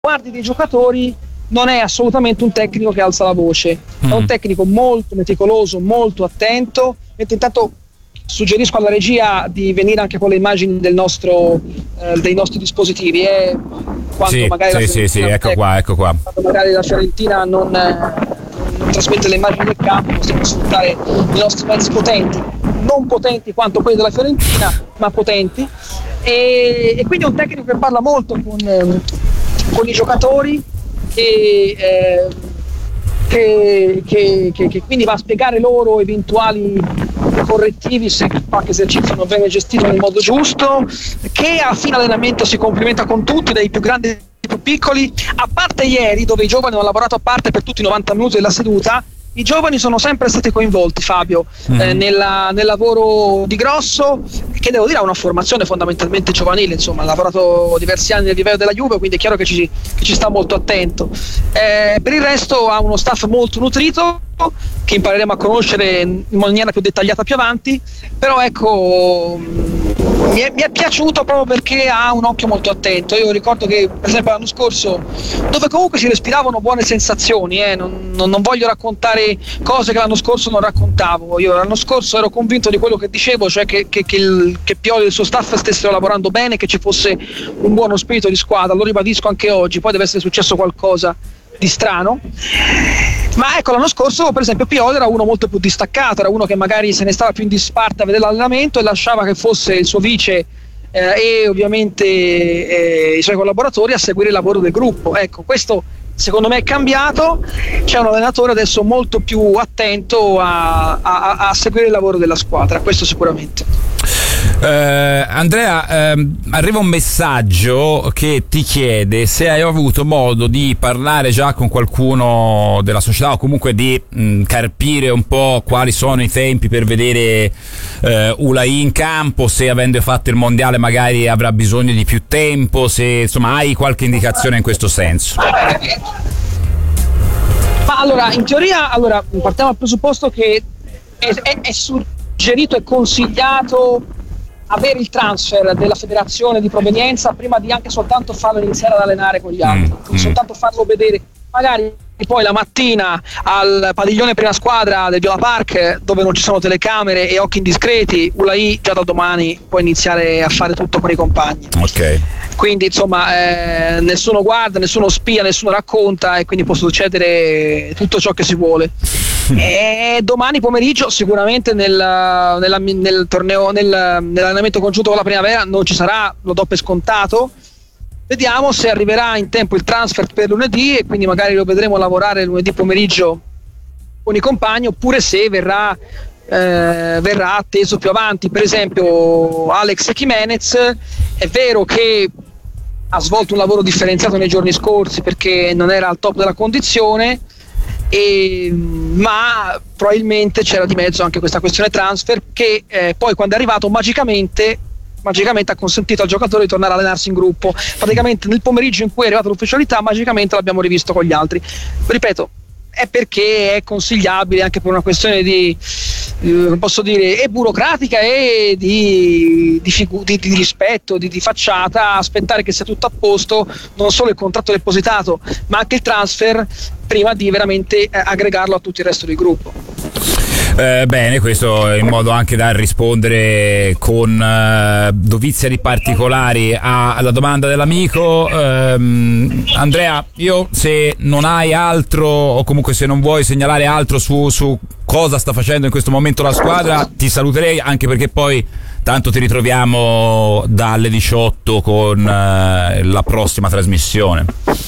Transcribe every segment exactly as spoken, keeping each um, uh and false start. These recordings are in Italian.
guardi dei giocatori non è assolutamente un tecnico che alza la voce, mm. è un tecnico molto meticoloso, molto attento. E intanto suggerisco alla regia di venire anche con le immagini del nostro, eh, dei nostri dispositivi, eh, quando sì, magari sì, la sì, sì, ecco qua, ecco qua. Quando magari la Fiorentina non, eh, non trasmette le immagini del campo, possiamo sfruttare i nostri mezzi potenti, non potenti quanto quelli della Fiorentina, ma potenti. E, e quindi è un tecnico che parla molto con, eh, con i giocatori e eh, che, che, che, che quindi va a spiegare loro eventuali correttivi se qualche esercizio non viene gestito nel modo giusto, che a fine allenamento si complimenta con tutti, dai più grandi ai più piccoli, a parte ieri dove i giovani hanno lavorato a parte per tutti i novanta minuti della seduta. I giovani sono sempre stati coinvolti, Fabio, mm. eh, nella, nel lavoro di Grosso, che devo dire ha una formazione fondamentalmente giovanile, insomma ha lavorato diversi anni nel livello della Juve, quindi è chiaro che ci, che ci sta molto attento. Eh, per il resto ha uno staff molto nutrito che impareremo a conoscere in maniera più dettagliata più avanti, però ecco mi è, mi è piaciuto proprio perché ha un occhio molto attento. Io ricordo che per esempio l'anno scorso, dove comunque si respiravano buone sensazioni, eh, non, non, non voglio raccontare cose che l'anno scorso non raccontavo, io l'anno scorso ero convinto di quello che dicevo, cioè che, che, che, il, che Pioli e il suo staff stessero lavorando bene, che ci fosse un buono spirito di squadra, lo ribadisco anche oggi, poi deve essere successo qualcosa di strano. Ma ecco, l'anno scorso per esempio Pioli era uno molto più distaccato, era uno che magari se ne stava più in disparte a vedere l'allenamento e lasciava che fosse il suo vice eh, e ovviamente eh, i suoi collaboratori a seguire il lavoro del gruppo. Ecco, questo secondo me è cambiato, c'è un allenatore adesso molto più attento a, a, a seguire il lavoro della squadra, questo sicuramente. Uh, Andrea, uh, arriva un messaggio che ti chiede se hai avuto modo di parlare già con qualcuno della società o comunque di mh, carpire un po' quali sono i tempi per vedere uh, Ulai in campo, se avendo fatto il mondiale magari avrà bisogno di più tempo, se insomma hai qualche indicazione in questo senso. Ma allora, in teoria, allora, partiamo dal presupposto che è, è, è suggerito e consigliato avere il transfer della federazione di provenienza prima di anche soltanto farlo iniziare ad allenare con gli altri, mm, mm. soltanto farlo vedere magari poi la mattina al padiglione prima squadra del Viola Park, dove non ci sono telecamere e occhi indiscreti. Ulai già da domani può iniziare a fare tutto con i compagni. Ok. Quindi insomma eh, nessuno guarda, nessuno spia, nessuno racconta e quindi può succedere tutto ciò che si vuole. E domani pomeriggio sicuramente nel, nella, nel torneo, nel, nell'allenamento congiunto con la primavera non ci sarà, lo do per scontato. Vediamo se arriverà in tempo il transfer per lunedì e quindi magari lo vedremo lavorare lunedì pomeriggio con i compagni, oppure se verrà eh, verrà atteso più avanti. Per esempio Alex Jimenez è vero che ha svolto un lavoro differenziato nei giorni scorsi perché non era al top della condizione, e, ma probabilmente c'era di mezzo anche questa questione transfer che eh, poi quando è arrivato magicamente magicamente ha consentito al giocatore di tornare a allenarsi in gruppo. Praticamente nel pomeriggio in cui è arrivata l'ufficialità magicamente l'abbiamo rivisto con gli altri. Ripeto, è perché è consigliabile anche per una questione di eh, posso dire e burocratica e di, di, figu- di, di rispetto, di, di facciata, aspettare che sia tutto a posto, non solo il contratto depositato ma anche il transfer, prima di veramente eh, aggregarlo a tutto il resto del gruppo. Eh, bene, questo in modo anche da rispondere con eh, dovizia di particolari a, alla domanda dell'amico. ehm, Andrea, io se non hai altro o comunque se non vuoi segnalare altro su, su cosa sta facendo in questo momento la squadra, ti saluterei, anche perché poi tanto ti ritroviamo dalle diciotto con eh, la prossima trasmissione.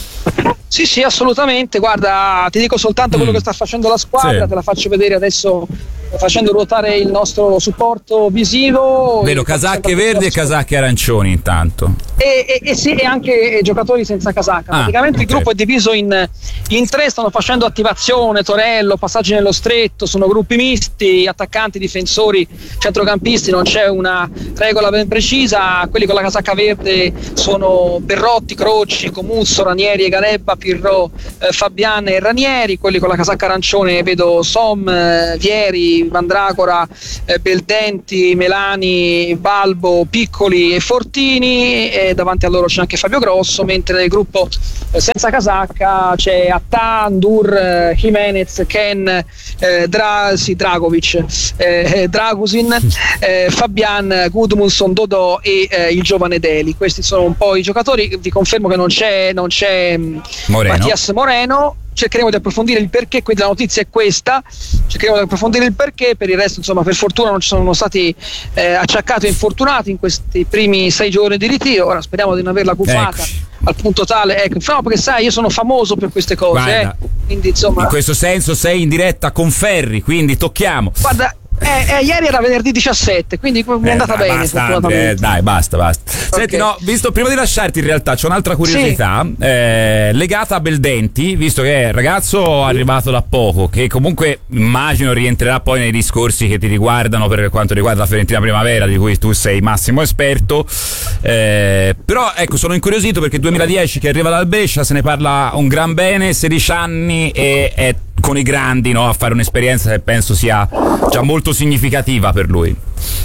Sì, sì, assolutamente. Guarda, ti dico soltanto mm. quello che sta facendo la squadra, sì. Te la faccio vedere adesso facendo ruotare il nostro supporto visivo. Vedo casacche verdi e casacche arancioni intanto. E, e, e sì, e anche giocatori senza casacca. Ah, praticamente okay. Il gruppo è diviso in, in tre, stanno facendo attivazione, torello, passaggi nello stretto, sono gruppi misti, attaccanti, difensori, centrocampisti, non c'è una regola ben precisa. Quelli con la casacca verde sono Berrotti, Croci, Comuzzo, Ranieri e Galebba, Pirro, eh, Fabian e Ranieri. Quelli con la casacca arancione vedo Som, eh, Vieri, Piedi, Mandragora, eh, Beldenti, Melani, Balbo, Piccoli e Fortini, e davanti a loro c'è anche Fabio Grosso, mentre nel gruppo eh, senza casacca c'è Attà, Ndur, eh, Jimenez, Ken, eh, Dra- sì, Dragovic, eh, Dragusin, eh, Fabian, Gudmundsson, Dodò e eh, il giovane Deli. Questi sono un po' i giocatori. Vi confermo che non c'è, non c'è Moreno. Mattias Moreno. Cercheremo di approfondire il perché, quindi la notizia è questa, cercheremo di approfondire il perché. Per il resto, insomma, per fortuna non ci sono stati eh, acciaccati e infortunati in questi primi sei giorni di ritiro. Ora speriamo di non averla cufata Eccoci. al punto tale, ecco, no, perché sai, io sono famoso per queste cose, Guarda, eh. Quindi insomma, in questo senso sei in diretta con Ferri, quindi tocchiamo. guarda, eh, eh, ieri era venerdì diciassette, quindi mi è andata Eh, bene, basta, fortunatamente. Andre, dai, basta, basta. Senti, Ok. no, visto, prima di lasciarti, in realtà c'è un'altra curiosità eh, legata a Beldenti, visto che è ragazzo arrivato da poco, che comunque immagino rientrerà poi nei discorsi che ti riguardano per quanto riguarda la Fiorentina Primavera, di cui tu sei massimo esperto. Eh, però ecco, sono incuriosito perché duemiladieci che arriva dal Brescia, se ne parla un gran bene, sedici anni e è con i grandi, no, a fare un'esperienza che penso sia già molto significativa per lui.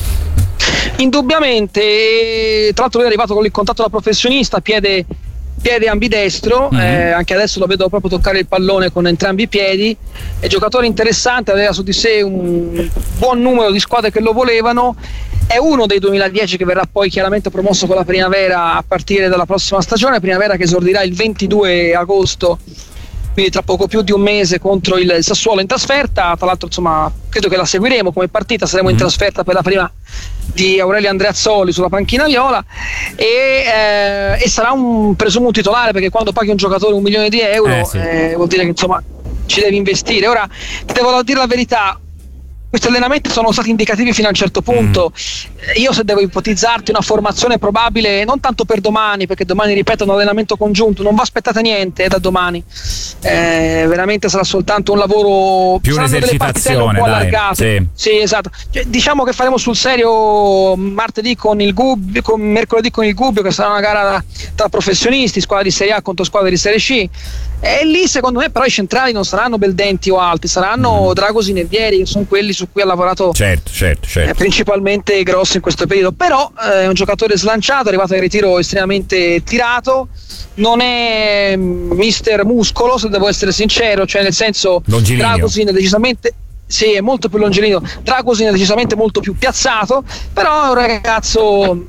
Indubbiamente, e tra l'altro lui è arrivato con il contatto da professionista, piede, piede ambidestro, Mhm. eh, anche adesso lo vedo proprio toccare il pallone con entrambi i piedi, è giocatore interessante, aveva su di sé un buon numero di squadre che lo volevano, è uno dei duemiladieci che verrà poi chiaramente promosso con la Primavera a partire dalla prossima stagione, Primavera che esordirà il ventidue agosto, quindi tra poco più di un mese, contro il Sassuolo in trasferta. Tra l'altro, insomma, credo che la seguiremo come partita, saremo in trasferta per la prima di Aurelio Andreazzoli sulla panchina viola, e, eh, e sarà un presumo titolare, perché quando paghi un giocatore un milione di euro Eh, sì. eh, vuol dire che insomma ci devi investire. Ora ti devo dire la verità, questi allenamenti sono stati indicativi fino a un certo punto. Eh, Io, se devo ipotizzarti una formazione probabile, non tanto per domani, perché domani, ripeto, è un allenamento congiunto, non va aspettate niente eh, da domani. Eh, veramente sarà soltanto un lavoro, Più saranno delle partitelle un un'esercitazione, po' dai. allargate. Sì. Sì, esatto. Cioè, diciamo che faremo sul serio martedì con il Gubbio, con mercoledì con il Gubbio, che sarà una gara tra professionisti, squadra di Serie A contro squadra di Serie C. E lì, secondo me, però i centrali non saranno Beldenti o altri, saranno Dragosin e Vieri, che sono quelli su cui ha lavorato Certo, certo, eh, certo. principalmente Grosso in questo periodo. Però eh, è un giocatore slanciato, è arrivato in ritiro estremamente tirato, non è mm, mister muscolo, se devo essere sincero, cioè nel senso, Longilineo. Dragosin è decisamente, sì, è molto più longilineo, Dragosin è decisamente molto più piazzato, però è un ragazzo.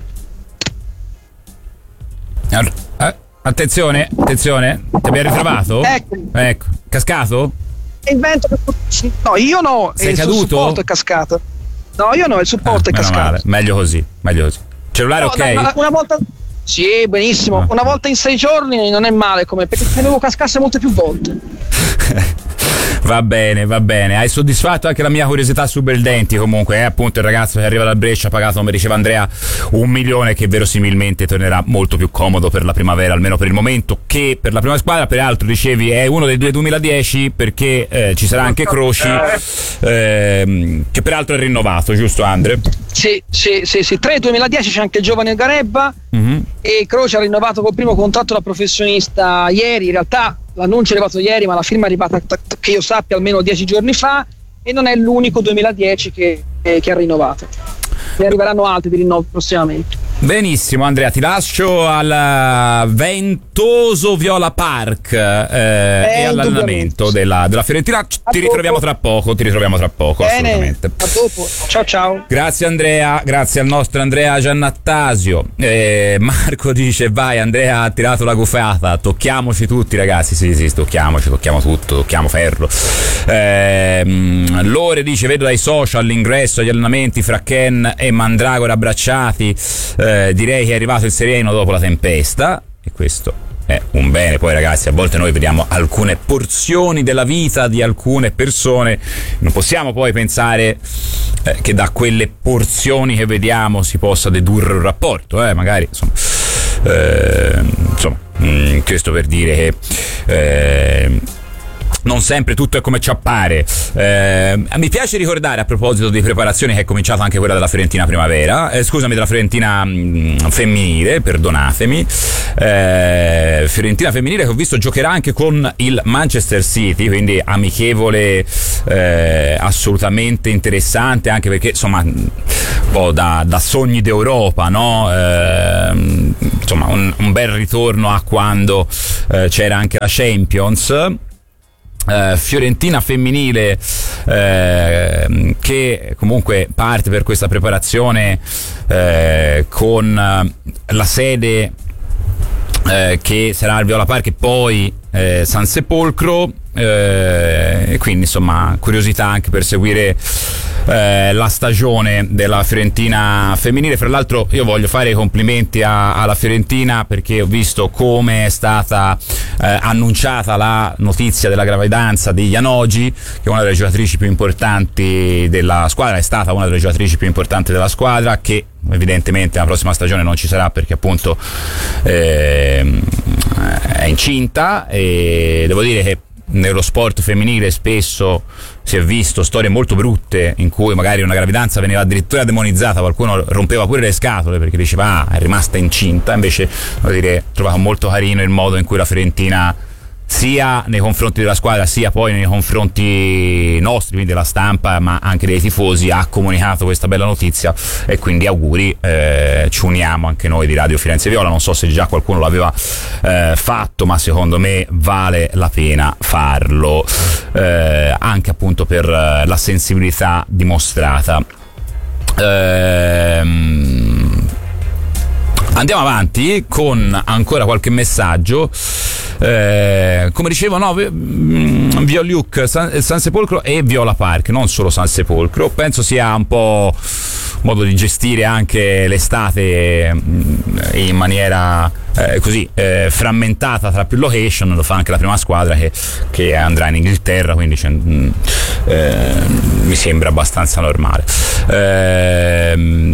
Allora, eh, attenzione, attenzione, ti abbiamo ritrovato? Ecco. Ecco, cascato? Il vento che... No, io no, Sei il caduto? supporto è cascato. No, io no, il supporto Ah, è meno cascato. male, meglio così, meglio così. Cellulare No, ok? no, una- una volta. Sì, benissimo. Ah. Una volta in sei giorni non è male, come perché tenevo cascasse molte più volte. Va bene, va bene. Hai soddisfatto anche la mia curiosità su Beldenti. Comunque, è appunto il ragazzo che arriva dal Brescia, ha pagato, come diceva Andrea, un milione, che verosimilmente tornerà molto più comodo per la Primavera, almeno per il momento, che per la prima squadra. Peraltro, dicevi, è uno dei due duemiladieci, perché eh, ci sarà anche Croci, ehm, che peraltro è rinnovato, giusto Andre? Sì, sì, sì, sì. tre duemiladieci c'è anche il giovane Garebba, Mhm. e Croce ha rinnovato col primo contratto da professionista ieri. In realtà l'annuncio è arrivato ieri, ma la firma è arrivata, t- t- che io sappia, almeno dieci giorni fa, e non è l'unico duemiladieci che, eh, che ha rinnovato. Ne arriveranno altri di rinnovo prossimamente. Benissimo Andrea, ti lascio al ventoso Viola Park eh, e all'allenamento della, della Fiorentina. Ci- A Ti ritroviamo dopo. tra poco, ti ritroviamo tra poco, Bene, assolutamente. a dopo. Ciao ciao. Grazie Andrea, grazie al nostro Andrea Giannattasio. Eh, Marco dice: vai, Andrea ha tirato la gufata, tocchiamoci tutti ragazzi. Sì, sì, tocchiamoci, tocchiamo tutto, tocchiamo ferro. Eh, Lore dice: vedo dai social l'ingresso agli allenamenti fra Ken e Mandragora abbracciati. Eh, direi che è arrivato il sereno dopo la tempesta, e questo è un bene. Poi ragazzi, a volte noi vediamo alcune porzioni della vita di alcune persone, non possiamo poi pensare eh, che da quelle porzioni che vediamo si possa dedurre un rapporto, eh, magari insomma, eh, insomma mh, questo per dire che eh, non sempre tutto è come ci appare. Eh, mi piace ricordare, a proposito di preparazione, che è cominciata anche quella della Fiorentina primavera, eh, scusami, della Fiorentina mh, femminile, perdonatemi. Eh, Fiorentina femminile che ho visto giocherà anche con il Manchester City, quindi amichevole eh, assolutamente interessante, anche perché insomma un po' da, da sogni d'Europa, no? Eh, insomma un, un bel ritorno a quando eh, c'era anche la Champions. Uh, Fiorentina femminile uh, che comunque parte per questa preparazione uh, con uh, la sede uh, che sarà al Viola Park e poi uh, San Sepolcro, uh, e quindi insomma curiosità anche per seguire uh, la stagione della Fiorentina femminile. Fra l'altro io voglio fare i complimenti a, alla Fiorentina, perché ho visto come è stata eh, annunciata la notizia della gravidanza di Janogy, che è una delle giocatrici più importanti della squadra, è stata una delle giocatrici più importanti della squadra, che evidentemente la prossima stagione non ci sarà perché appunto eh, è incinta, e devo dire che nello sport femminile spesso si è visto storie molto brutte in cui magari una gravidanza veniva addirittura demonizzata, qualcuno rompeva pure le scatole perché diceva ah, è rimasta incinta. Invece devo dire, ho trovato molto carino il modo in cui la Fiorentina, sia nei confronti della squadra sia poi nei confronti nostri, quindi della stampa ma anche dei tifosi, ha comunicato questa bella notizia, e quindi auguri, eh, ci uniamo anche noi di Radio Firenze Viola. Non so se già qualcuno l'aveva eh, fatto, ma secondo me vale la pena farlo, eh, anche appunto per la sensibilità dimostrata. Ehm Andiamo avanti con ancora qualche messaggio. Eh, come dicevo, no, Violiuc, San, San Sepolcro e Viola Park, non solo San Sepolcro. Penso sia un po' modo di gestire anche l'estate in maniera eh, così eh, frammentata tra più location. Lo fa anche la prima squadra che, che andrà in Inghilterra, quindi cioè, eh, mi sembra abbastanza normale. Eh,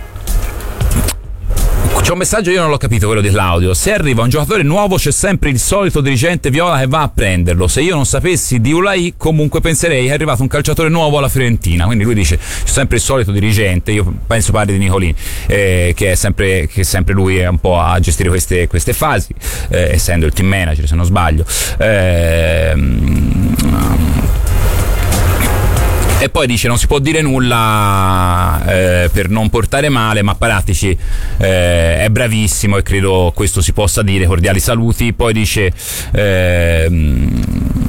C'è un messaggio, io non l'ho capito, quello di Claudio. Se arriva un giocatore nuovo c'è sempre il solito dirigente viola che va a prenderlo. Se io non sapessi di Ulai, comunque penserei che è arrivato un calciatore nuovo alla Fiorentina. Quindi lui dice c'è sempre il solito dirigente. Io penso parli di Nicolini, eh, che è sempre che sempre lui è un po' a gestire queste, queste fasi, eh, essendo il team manager se non sbaglio. Eh, E poi dice non si può dire nulla eh, per non portare male, ma Paratici eh, è bravissimo e credo questo si possa dire. Cordiali saluti. Poi dice ehm,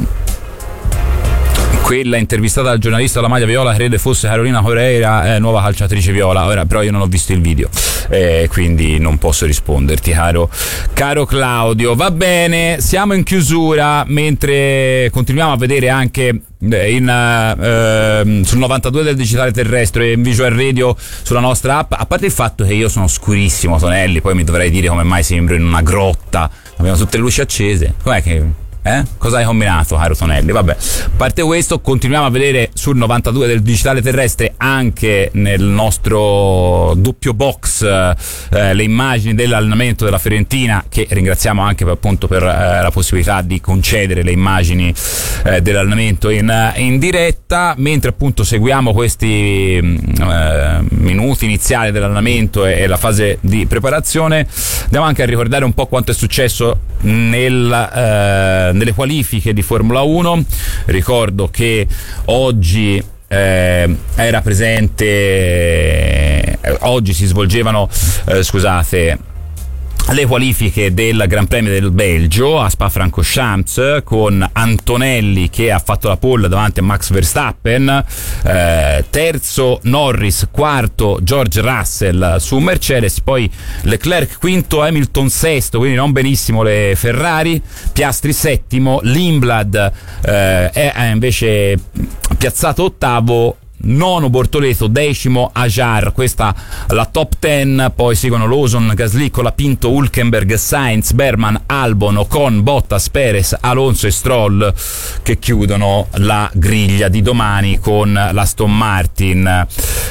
quella intervistata dal giornalista della maglia viola crede fosse Carolina Correia, eh, nuova calciatrice viola. Ora però io non ho visto il video, eh, quindi non posso risponderti, caro caro Claudio. Va bene, siamo in chiusura, mentre continuiamo a vedere anche in, uh, sul novantadue del digitale terrestre e in Visual Radio sulla nostra app. A parte il fatto che io sono scurissimo, Tonelli, poi mi dovrei dire come mai sembro in una grotta, abbiamo tutte le luci accese. Com'è che Eh? Cosa hai combinato, caro Tonelli? Vabbè, a parte questo, continuiamo a vedere sul novantadue del digitale terrestre, anche nel nostro doppio box, eh, le immagini dell'allenamento della Fiorentina, che ringraziamo anche per, appunto per eh, la possibilità di concedere le immagini eh, dell'allenamento in, in diretta, mentre appunto seguiamo questi eh, minuti iniziali dell'allenamento e, e la fase di preparazione. Andiamo anche a ricordare un po' quanto è successo nel eh, nelle qualifiche di Formula uno. Ricordo che oggi eh, era presente eh, oggi si svolgevano eh, scusate le qualifiche del Gran Premio del Belgio a Spa-Francorchamps, con Antonelli che ha fatto la pole davanti a Max Verstappen, eh, terzo Norris, quarto George Russell su Mercedes, poi Leclerc quinto, Hamilton sesto, quindi non benissimo le Ferrari, Piastri settimo, Lindblad eh, è invece piazzato ottavo, nono Bortoleto, decimo Ajar, questa la top dieci, poi seguono Lawson, Gasly, Colapinto, Hülkenberg, Sainz, Berman, Albon, Ocon, Bottas, Perez, Alonso e Stroll che chiudono la griglia di domani con l'Aston Martin.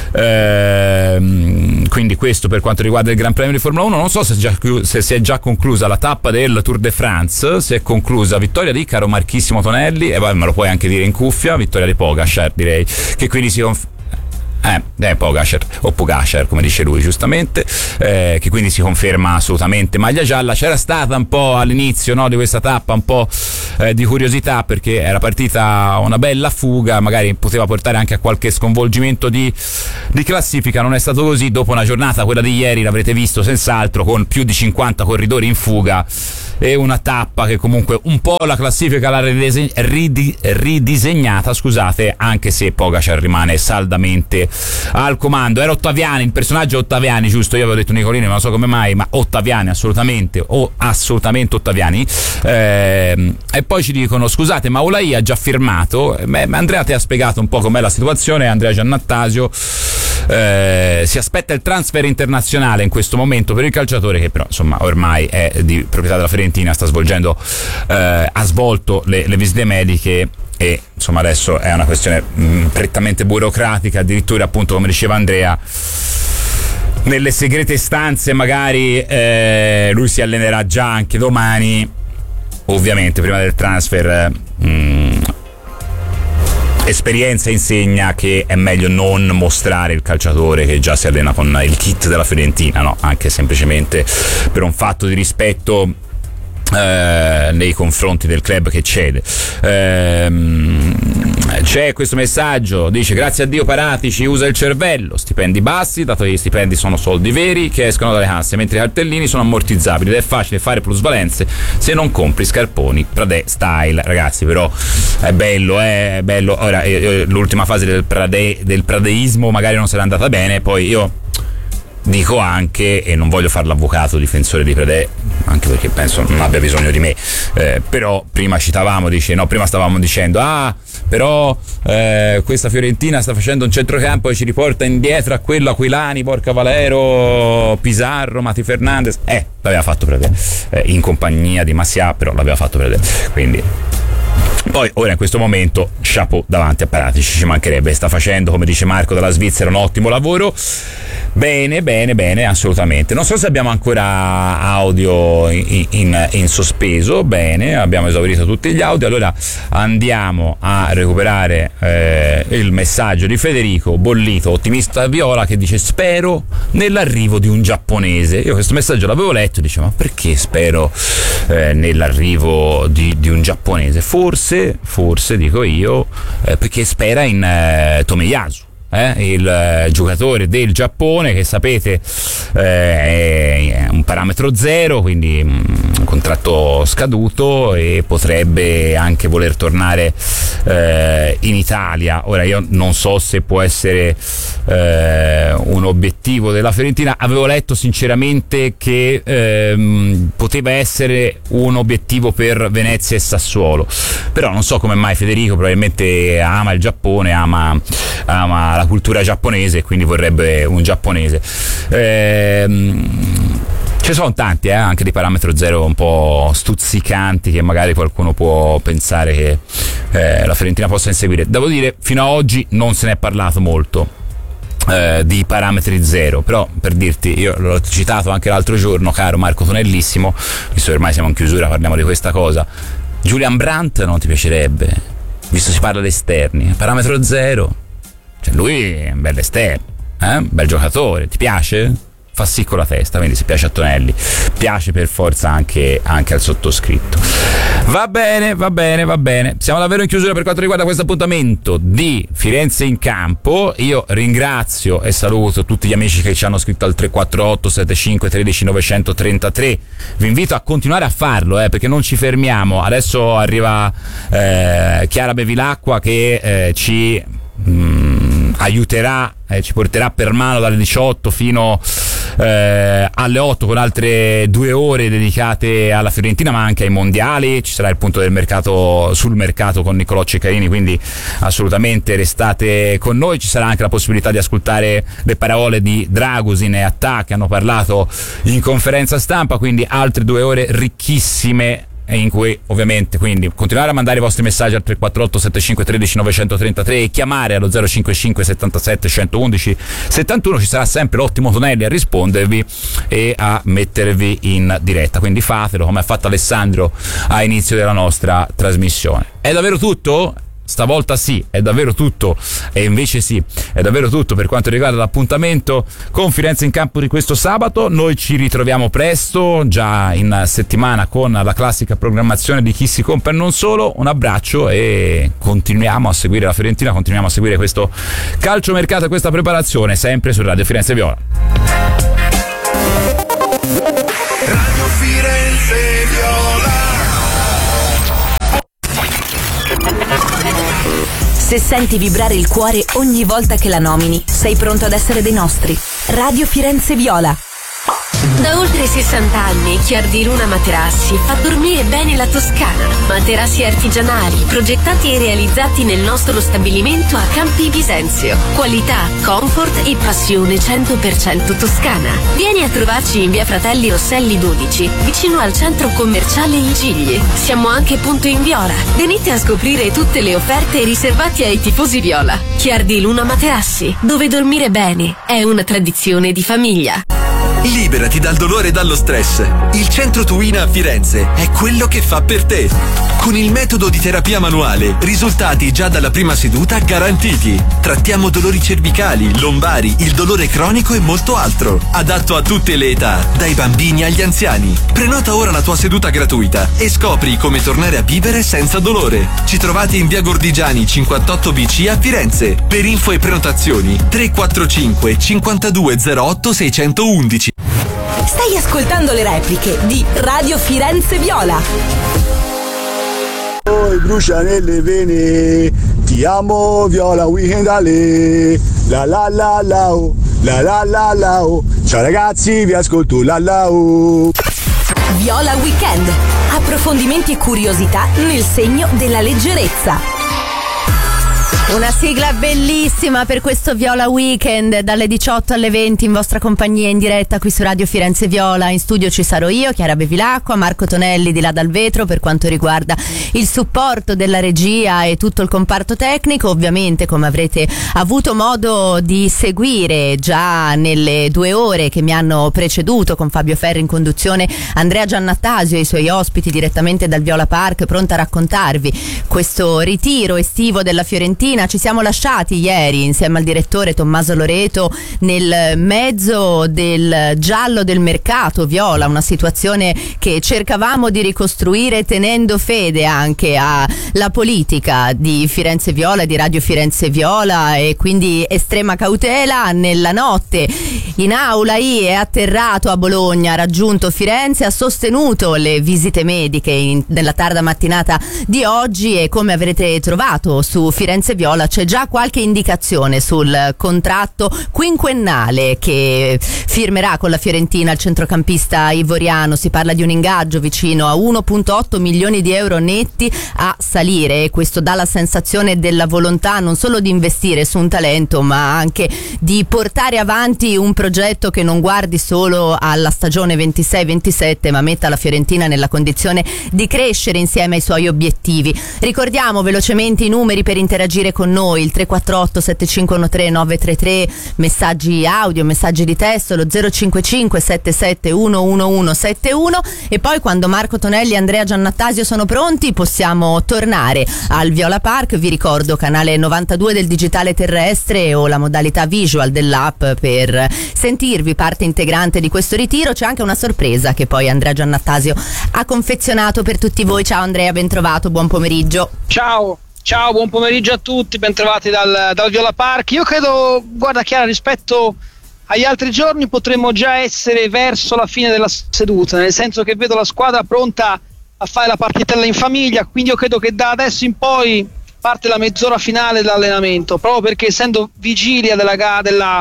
Ehm, quindi questo per quanto riguarda il Gran Premio di Formula uno. Non so se, già, se si è già conclusa la tappa del Tour de France, si è conclusa vittoria di caro Marchissimo Tonelli, e poi me lo puoi anche dire in cuffia, vittoria di Pogacar, direi, che quindi si conf- Eh, eh, Pogacar o Pogacar come dice lui giustamente, eh, che quindi si conferma assolutamente maglia gialla. C'era stata un po' all'inizio, no, di questa tappa un po' eh, di curiosità, perché era partita una bella fuga, magari poteva portare anche a qualche sconvolgimento di, di classifica. Non è stato così. Dopo una giornata, quella di ieri, l'avrete visto senz'altro, con più di cinquanta corridori in fuga e una tappa che comunque un po' la classifica l'ha ridise- ridi- ridisegnata, scusate, anche se Pogacar rimane saldamente al comando. Era Ottaviani, il personaggio Ottaviani, giusto? Io avevo detto Nicolini, ma non so come mai, ma Ottaviani assolutamente, o assolutamente Ottaviani. Eh, e poi ci dicono: scusate, ma Olai ha già firmato? Beh, Andrea ti ha spiegato un po' com'è la situazione. Andrea Giannattasio eh, si aspetta il transfer internazionale in questo momento per il calciatore, che però insomma ormai è di proprietà della Fiorentina, sta svolgendo eh, ha svolto le, le visite mediche, e insomma adesso è una questione mh, prettamente burocratica. Addirittura, appunto, come diceva Andrea, nelle segrete stanze magari eh, lui si allenerà già anche domani, ovviamente prima del transfer. Mh, esperienza insegna che è meglio non mostrare il calciatore che già si allena con il kit della Fiorentina, no? Anche semplicemente per un fatto di rispetto Eh, nei confronti del club che cede. Ehm, c'è questo messaggio, dice: grazie a Dio Paratici usa il cervello, stipendi bassi, dato che gli stipendi sono soldi veri che escono dalle casse, mentre i cartellini sono ammortizzabili ed è facile fare plusvalenze se non compri scarponi Pradè style. Ragazzi, però è bello, è bello. Ora eh, l'ultima fase del, Pradè, del pradeismo magari non sarà andata bene, poi io dico anche, e non voglio fare l'avvocato difensore di Pradè, anche perché penso non abbia bisogno di me, eh, però prima citavamo, dice, no, prima stavamo dicendo ah, però eh, questa Fiorentina sta facendo un centrocampo e ci riporta indietro a quello Aquilani, Porca Valero, Pizarro, Mati Fernandez. Eh, l'aveva fatto Pradè, eh, in compagnia di Massià, però l'aveva fatto Pradè, quindi poi ora in questo momento chapeau davanti a Paratici, ci mancherebbe, sta facendo, come dice Marco dalla Svizzera, un ottimo lavoro. Bene, bene, bene, assolutamente. Non so se abbiamo ancora audio in, in, in sospeso. Bene, abbiamo esaurito tutti gli audio. Allora andiamo a recuperare eh, il messaggio di Federico Bollito, ottimista viola, che dice: spero nell'arrivo di un giapponese. Io questo messaggio l'avevo letto e dicevo: ma perché spero eh, nell'arrivo di, di un giapponese? Forse, forse dico io, eh, perché spera in eh, Tomiyasu. Eh, il eh, giocatore del Giappone, che sapete eh, è un parametro zero, quindi un contratto scaduto, e potrebbe anche voler tornare eh, in Italia. Ora io non so se può essere eh, un obiettivo della Fiorentina. Avevo letto sinceramente che ehm, poteva essere un obiettivo per Venezia e Sassuolo, però non so come mai Federico probabilmente ama il Giappone, ama, ama la cultura giapponese, e quindi vorrebbe un giapponese. Ehm, ci sono tanti, eh, anche di parametro zero un po' stuzzicanti, che magari qualcuno può pensare che eh, la Fiorentina possa inseguire. Devo dire, fino ad oggi non se ne è parlato molto eh, di parametri zero, però per dirti, io l'ho citato anche l'altro giorno, caro Marco Tonellissimo, visto che ormai siamo in chiusura, parliamo di questa cosa. Julian Brandt non ti piacerebbe, visto si parla di esterni, parametro zero. Cioè lui è un bel esterno, eh? Bel giocatore, ti piace? Fa sì con la testa, quindi se piace a Tonelli piace per forza anche, anche al sottoscritto. Va bene, va bene, va bene. Siamo davvero in chiusura per quanto riguarda questo appuntamento di Firenze in Campo. Io ringrazio e saluto tutti gli amici che ci hanno scritto al tre quattro otto sette cinque uno tre nove tre tre. Vi invito a continuare a farlo, eh, perché non ci fermiamo. Adesso arriva eh, Chiara Bevilacqua che eh, ci mh, aiuterà, eh, ci porterà per mano dalle diciotto fino eh, alle otto con altre due ore dedicate alla Fiorentina, ma anche ai mondiali. Ci sarà il punto del mercato sul mercato con Niccolò Ceccarini, quindi assolutamente restate con noi. Ci sarà anche la possibilità di ascoltare le parole di Dragusin e Attà, che hanno parlato in conferenza stampa, quindi altre due ore ricchissime, in cui ovviamente quindi continuare a mandare i vostri messaggi al tre quattro otto sette cinque uno tre nove tre tre e chiamare allo zero cinque cinque settantasette centoudici settantuno. Ci sarà sempre l'ottimo Tonelli a rispondervi e a mettervi in diretta, quindi fatelo come ha fatto Alessandro a inizio della nostra trasmissione. È davvero tutto? Stavolta sì, è davvero tutto, e invece sì, è davvero tutto per quanto riguarda l'appuntamento con Firenze in campo di questo sabato. Noi ci ritroviamo presto, già in settimana, con la classica programmazione di Chi si compra e non solo. Un abbraccio e continuiamo a seguire la Fiorentina, continuiamo a seguire questo calciomercato e questa preparazione sempre su Radio Firenze Viola. Radio Firenze Viola. Se senti vibrare il cuore ogni volta che la nomini, sei pronto ad essere dei nostri. Radio Firenze Viola. Da oltre sessanta anni Chiardi Luna Materassi fa dormire bene la Toscana. Materassi artigianali, progettati e realizzati nel nostro stabilimento a Campi Bisenzio. Qualità, comfort e passione cento per cento toscana. Vieni a trovarci in via Fratelli Rosselli dodici, vicino al centro commerciale Il Gigli. Siamo anche punto in Viola. Venite a scoprire tutte le offerte riservate ai tifosi viola. Chiardi Luna Materassi, dove dormire bene è una tradizione di famiglia. Liberati dal dolore e dallo stress. Il Centro Tuina a Firenze è quello che fa per te. Con il metodo di terapia manuale, risultati già dalla prima seduta garantiti. Trattiamo dolori cervicali, lombari, il dolore cronico e molto altro. Adatto a tutte le età, dai bambini agli anziani. Prenota ora la tua seduta gratuita e scopri come tornare a vivere senza dolore. Ci trovate in via Gordigiani cinquantotto B C a Firenze. Per info e prenotazioni tre quattro cinque cinquantadue zero otto seicentoundici. Stai ascoltando le repliche di Radio Firenze Viola. Poi brucia nelle vene, ti amo Viola Weekendale, la la la la oh, la la la la oh. Ciao ragazzi, vi ascolto la la oh. Viola Weekend, approfondimenti e curiosità nel segno della leggerezza. Una sigla bellissima per questo Viola Weekend, dalle diciotto alle venti in vostra compagnia in diretta qui su Radio Firenze Viola. In studio ci sarò io, Chiara Bevilacqua, Marco Tonelli di là dal vetro per quanto riguarda il supporto della regia e tutto il comparto tecnico. Ovviamente, come avrete avuto modo di seguire già nelle due ore che mi hanno preceduto, con Fabio Ferri in conduzione, Andrea Giannattasio e i suoi ospiti direttamente dal Viola Park, pronta a raccontarvi questo ritiro estivo della Fiorentina. Ci siamo lasciati ieri insieme al direttore Tommaso Loreto nel mezzo del giallo del mercato viola, una situazione che cercavamo di ricostruire tenendo fede anche alla politica di Firenze Viola e di Radio Firenze Viola, e quindi estrema cautela. Nella notte in aula I è atterrato a Bologna, ha raggiunto Firenze, ha sostenuto le visite mediche in, nella tarda mattinata di oggi, e come avrete trovato su Firenze Viola c'è già qualche indicazione sul contratto quinquennale che firmerà con la Fiorentina il centrocampista ivoriano. Si parla di un ingaggio vicino a uno virgola otto milioni di euro netti a salire, e questo dà la sensazione della volontà non solo di investire su un talento, ma anche di portare avanti un progetto che non guardi solo alla stagione ventisei ventisette, ma metta la Fiorentina nella condizione di crescere insieme ai suoi obiettivi. Ricordiamo velocemente i numeri per interagire con noi: il tre quattro otto sette cinque uno tre nove tre tre, messaggi audio, messaggi di testo, lo zero cinque cinque sette sette uno uno uno sette uno, e poi quando Marco Tonelli e Andrea Giannattasio sono pronti possiamo tornare al Viola Park. Vi ricordo canale novantadue del digitale terrestre o la modalità visual dell'app per sentirvi parte integrante di questo ritiro. C'è anche una sorpresa che poi Andrea Giannattasio ha confezionato per tutti voi. Ciao Andrea, ben trovato, buon pomeriggio. Ciao. Ciao, buon pomeriggio a tutti, bentrovati dal, dal Viola Park. Io credo, guarda Chiara, rispetto agli altri giorni potremmo già essere verso la fine della seduta, nel senso che vedo la squadra pronta a fare la partitella in famiglia, quindi io credo che da adesso in poi parte la mezz'ora finale dell'allenamento, proprio perché essendo vigilia della, della,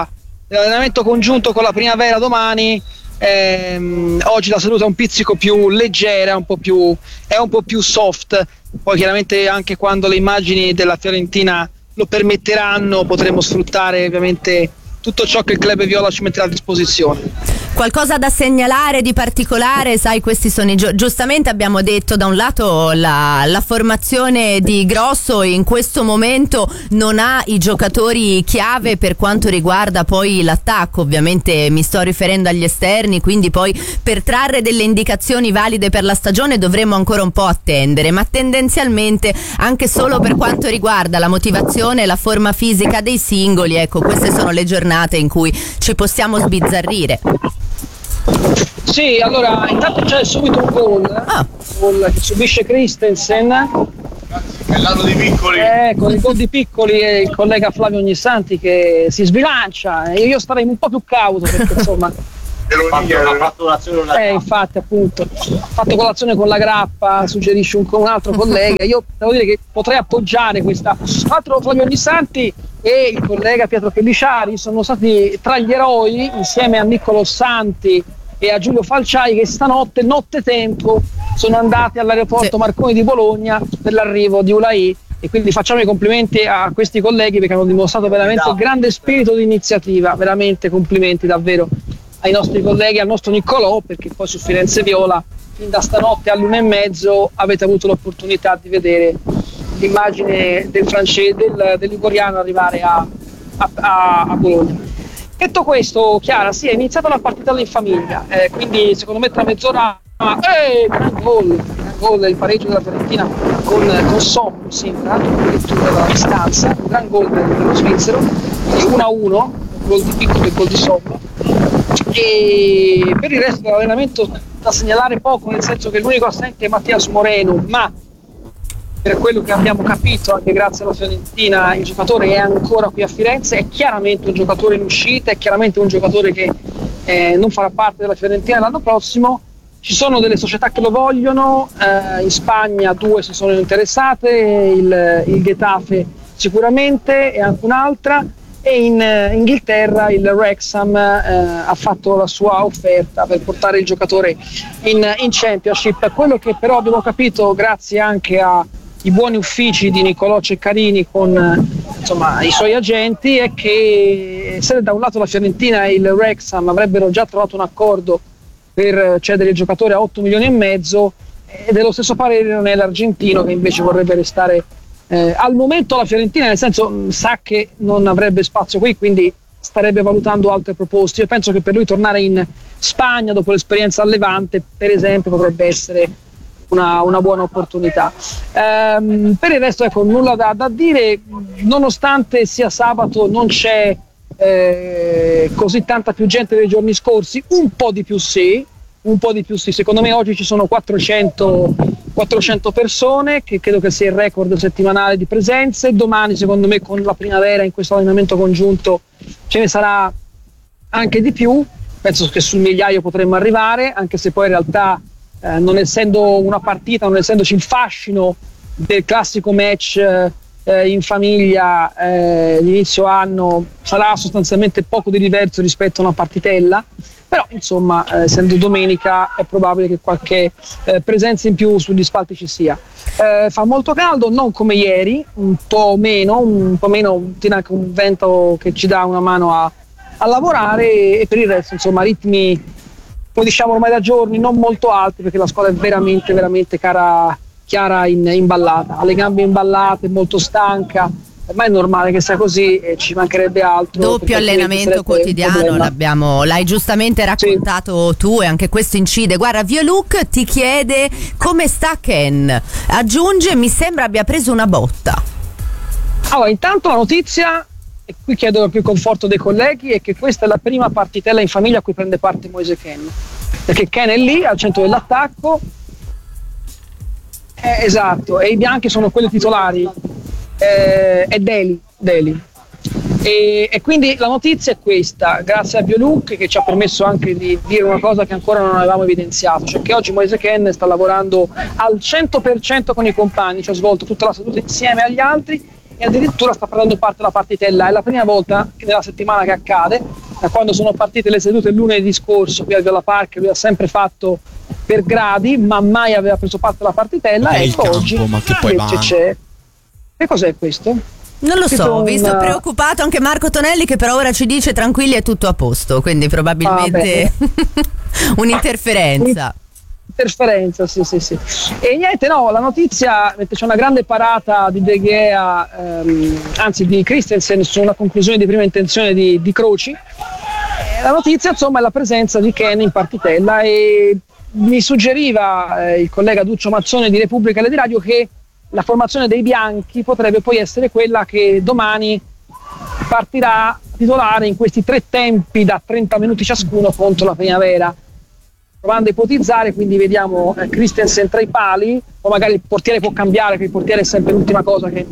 dell'allenamento congiunto con la Primavera domani. Ehm, oggi la seduta è un pizzico più leggera, un po' più, è un po' più soft. Poi chiaramente anche quando le immagini della Fiorentina lo permetteranno potremo sfruttare ovviamente tutto ciò che il club viola ci metterà a disposizione. Qualcosa da segnalare di particolare? Sai, questi sono i gio- giustamente abbiamo detto da un lato la, la formazione di Grosso in questo momento non ha i giocatori chiave per quanto riguarda poi l'attacco, ovviamente mi sto riferendo agli esterni, quindi poi per trarre delle indicazioni valide per la stagione dovremo ancora un po' attendere, ma tendenzialmente anche solo per quanto riguarda la motivazione e la forma fisica dei singoli, ecco, queste sono le giornate in cui ci possiamo sbizzarrire. Sì, allora intanto c'è subito un gol, ah. gol che subisce Christensen. È l'anno di Piccoli. Eh, con il gol di Piccoli e il collega Flavio Ognissanti che si sbilancia. E io starei un po' più cauto perché insomma. Ha fatto l'azione eh, infatti appunto ha fatto colazione con la grappa, suggerisce un, un altro collega. Io devo dire che potrei appoggiare questa. Tra l'altro Flavio Ognissanti e il collega Pietro Pelliciari sono stati tra gli eroi insieme a Niccolo Santi e a Giulio Falciai che stanotte, notte tempo, sono andati all'aeroporto sì. Marconi di Bologna per l'arrivo di Ulai, e quindi facciamo i complimenti a questi colleghi perché hanno dimostrato veramente grande spirito di iniziativa, veramente complimenti davvero ai nostri colleghi, al nostro Niccolò, perché poi su Firenze Viola fin da stanotte all'una e mezzo avete avuto l'opportunità di vedere l'immagine del francese, del, del liguriano arrivare a, a, a, a Bologna. Detto questo, Chiara, sì, è iniziata la partita in famiglia, eh, quindi secondo me tra mezz'ora eh, gran gol, gran gol, il pareggio della Fiorentina con, con Sommo, mi sembra, addirittura dalla distanza, un gran gol dello svizzero, uno a uno, gol di Piccolo e gol di Sommo. E per il resto dell'allenamento da segnalare poco, nel senso che l'unico assente è Mattias Moreno, ma per quello che abbiamo capito anche grazie alla Fiorentina il giocatore è ancora qui a Firenze, è chiaramente un giocatore in uscita, è chiaramente un giocatore che eh, non farà parte della Fiorentina l'anno prossimo. Ci sono delle società che lo vogliono, eh, in Spagna due si sono interessate, il, il Getafe sicuramente e anche un'altra, e in uh, Inghilterra il Wrexham uh, ha fatto la sua offerta per portare il giocatore in, in Championship. Quello che però abbiamo capito grazie anche ai buoni uffici di Niccolò Ceccarini con uh, insomma, i suoi agenti è che se da un lato la Fiorentina e il Wrexham avrebbero già trovato un accordo per cedere il giocatore a otto milioni e mezzo, e dello stesso parere non è l'argentino che invece vorrebbe restare Eh, al momento la Fiorentina, nel senso mh, sa che non avrebbe spazio qui, quindi starebbe valutando altre proposte. Io penso che per lui tornare in Spagna dopo l'esperienza al Levante per esempio potrebbe essere una, una buona opportunità. Ehm, per il resto ecco nulla da, da dire, nonostante sia sabato non c'è eh, così tanta più gente dei giorni scorsi, un po' di più sì un po' di più sì, secondo me oggi ci sono quattrocento, quattrocento persone, che credo che sia il record settimanale di presenze. Domani secondo me con la Primavera in questo allenamento congiunto ce ne sarà anche di più, penso che sul migliaio potremmo arrivare, anche se poi in realtà eh, non essendo una partita, non essendoci il fascino del classico match eh, in famiglia eh, di inizio anno, sarà sostanzialmente poco di diverso rispetto a una partitella. Però insomma eh, essendo domenica è probabile che qualche eh, presenza in più sugli spalti ci sia. Eh, fa molto caldo, non come ieri, un po' meno, un po' meno, tiene anche un vento che ci dà una mano a, a lavorare, e, e per il resto insomma ritmi, come diciamo ormai da giorni, non molto alti, perché la squadra è veramente veramente cara, chiara in, imballata, ha le gambe imballate, molto stanca. Ormai è normale che sia così e ci mancherebbe altro. Doppio allenamento quotidiano, l'abbiamo, l'hai giustamente raccontato sì. tu, e anche questo incide. Guarda, Violuk ti chiede come sta Ken, aggiunge mi sembra abbia preso una botta. Allora, intanto la notizia, e qui chiedo più conforto dei colleghi, è che questa è la prima partitella in famiglia a cui prende parte Moise Ken, perché Ken è lì al centro dell'attacco, eh, esatto, e i bianchi sono quelli titolari. Eh, è Deli, Deli. E, e quindi la notizia è questa, grazie a Bioluk che ci ha permesso anche di dire una cosa che ancora non avevamo evidenziato, cioè che oggi Moise Ken sta lavorando al cento per cento con i compagni, ci ha svolto tutta la seduta insieme agli altri e addirittura sta prendendo parte alla partitella. È la prima volta nella settimana che accade, da quando sono partite le sedute lunedì scorso qui al Viola Park, lui ha sempre fatto per gradi, ma mai aveva preso parte alla partitella. È e il ecco campo, oggi ma che poi invece va. c'è. Che cos'è questo? Non lo so, ho visto una... preoccupato anche Marco Tonelli, che per ora ci dice tranquilli è tutto a posto, quindi probabilmente ah, un'interferenza. Interferenza, sì, sì, sì. E niente, no, la notizia, c'è una grande parata di De Gea, ehm, anzi di Christensen, su una conclusione di prima intenzione di, di Croci. E la notizia, insomma, è la presenza di Ken in partitella, e mi suggeriva eh, il collega Duccio Mazzone di Repubblica e di Radio che la formazione dei bianchi potrebbe poi essere quella che domani partirà titolare in questi tre tempi da trenta minuti ciascuno contro la Primavera. Provando a ipotizzare, quindi vediamo eh, Christensen tra i pali, o magari il portiere può cambiare, perché il portiere è sempre l'ultima cosa che,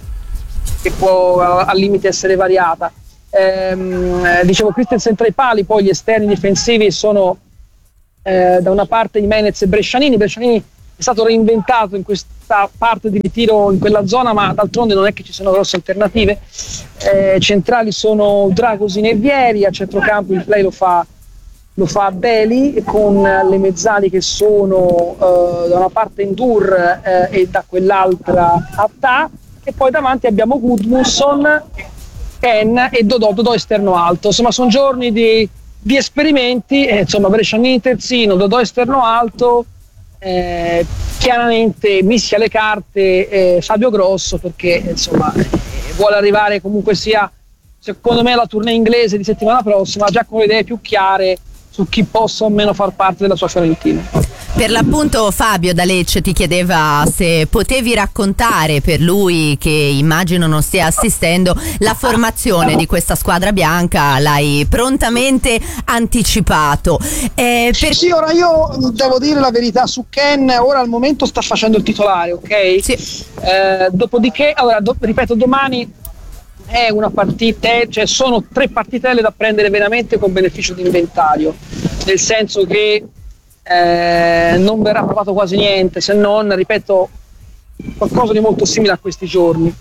che può al limite essere variata. Ehm, eh, dicevo Christensen tra i pali, poi gli esterni difensivi sono eh, da una parte Jimenez e Brescianini. Brescianini è stato reinventato in questa parte di ritiro in quella zona, ma d'altronde non è che ci siano grosse alternative. Eh, centrali sono Dragosin e Vieri, a centrocampo il play lo fa lo fa Beli, con le mezzali che sono uh, da una parte Ndur uh, e da quell'altra Attà, e poi davanti abbiamo Gudmundsson, Ken e Dodò, Dodò esterno alto. Insomma, sono giorni di, di esperimenti, eh, insomma Brescianini terzino, Dodò esterno alto, eh, chiaramente mischia le carte eh, Fabio Grosso, perché insomma eh, vuole arrivare comunque sia, secondo me, alla tournée inglese di settimana prossima già con le idee più chiare su chi possa o meno far parte della sua Fiorentina. Per l'appunto Fabio da Lecce ti chiedeva se potevi raccontare, per lui che immagino non stia assistendo, la formazione di questa squadra bianca. L'hai prontamente anticipato. Eh, per... Sì, ora io devo dire la verità su Ken, ora al momento sta facendo il titolare, ok? Sì. Eh, dopodiché, allora, do, ripeto, domani è una partita, cioè sono tre partitelle da prendere veramente con beneficio di inventario, nel senso che eh, non verrà provato quasi niente, se non, ripeto, qualcosa di molto simile a questi giorni.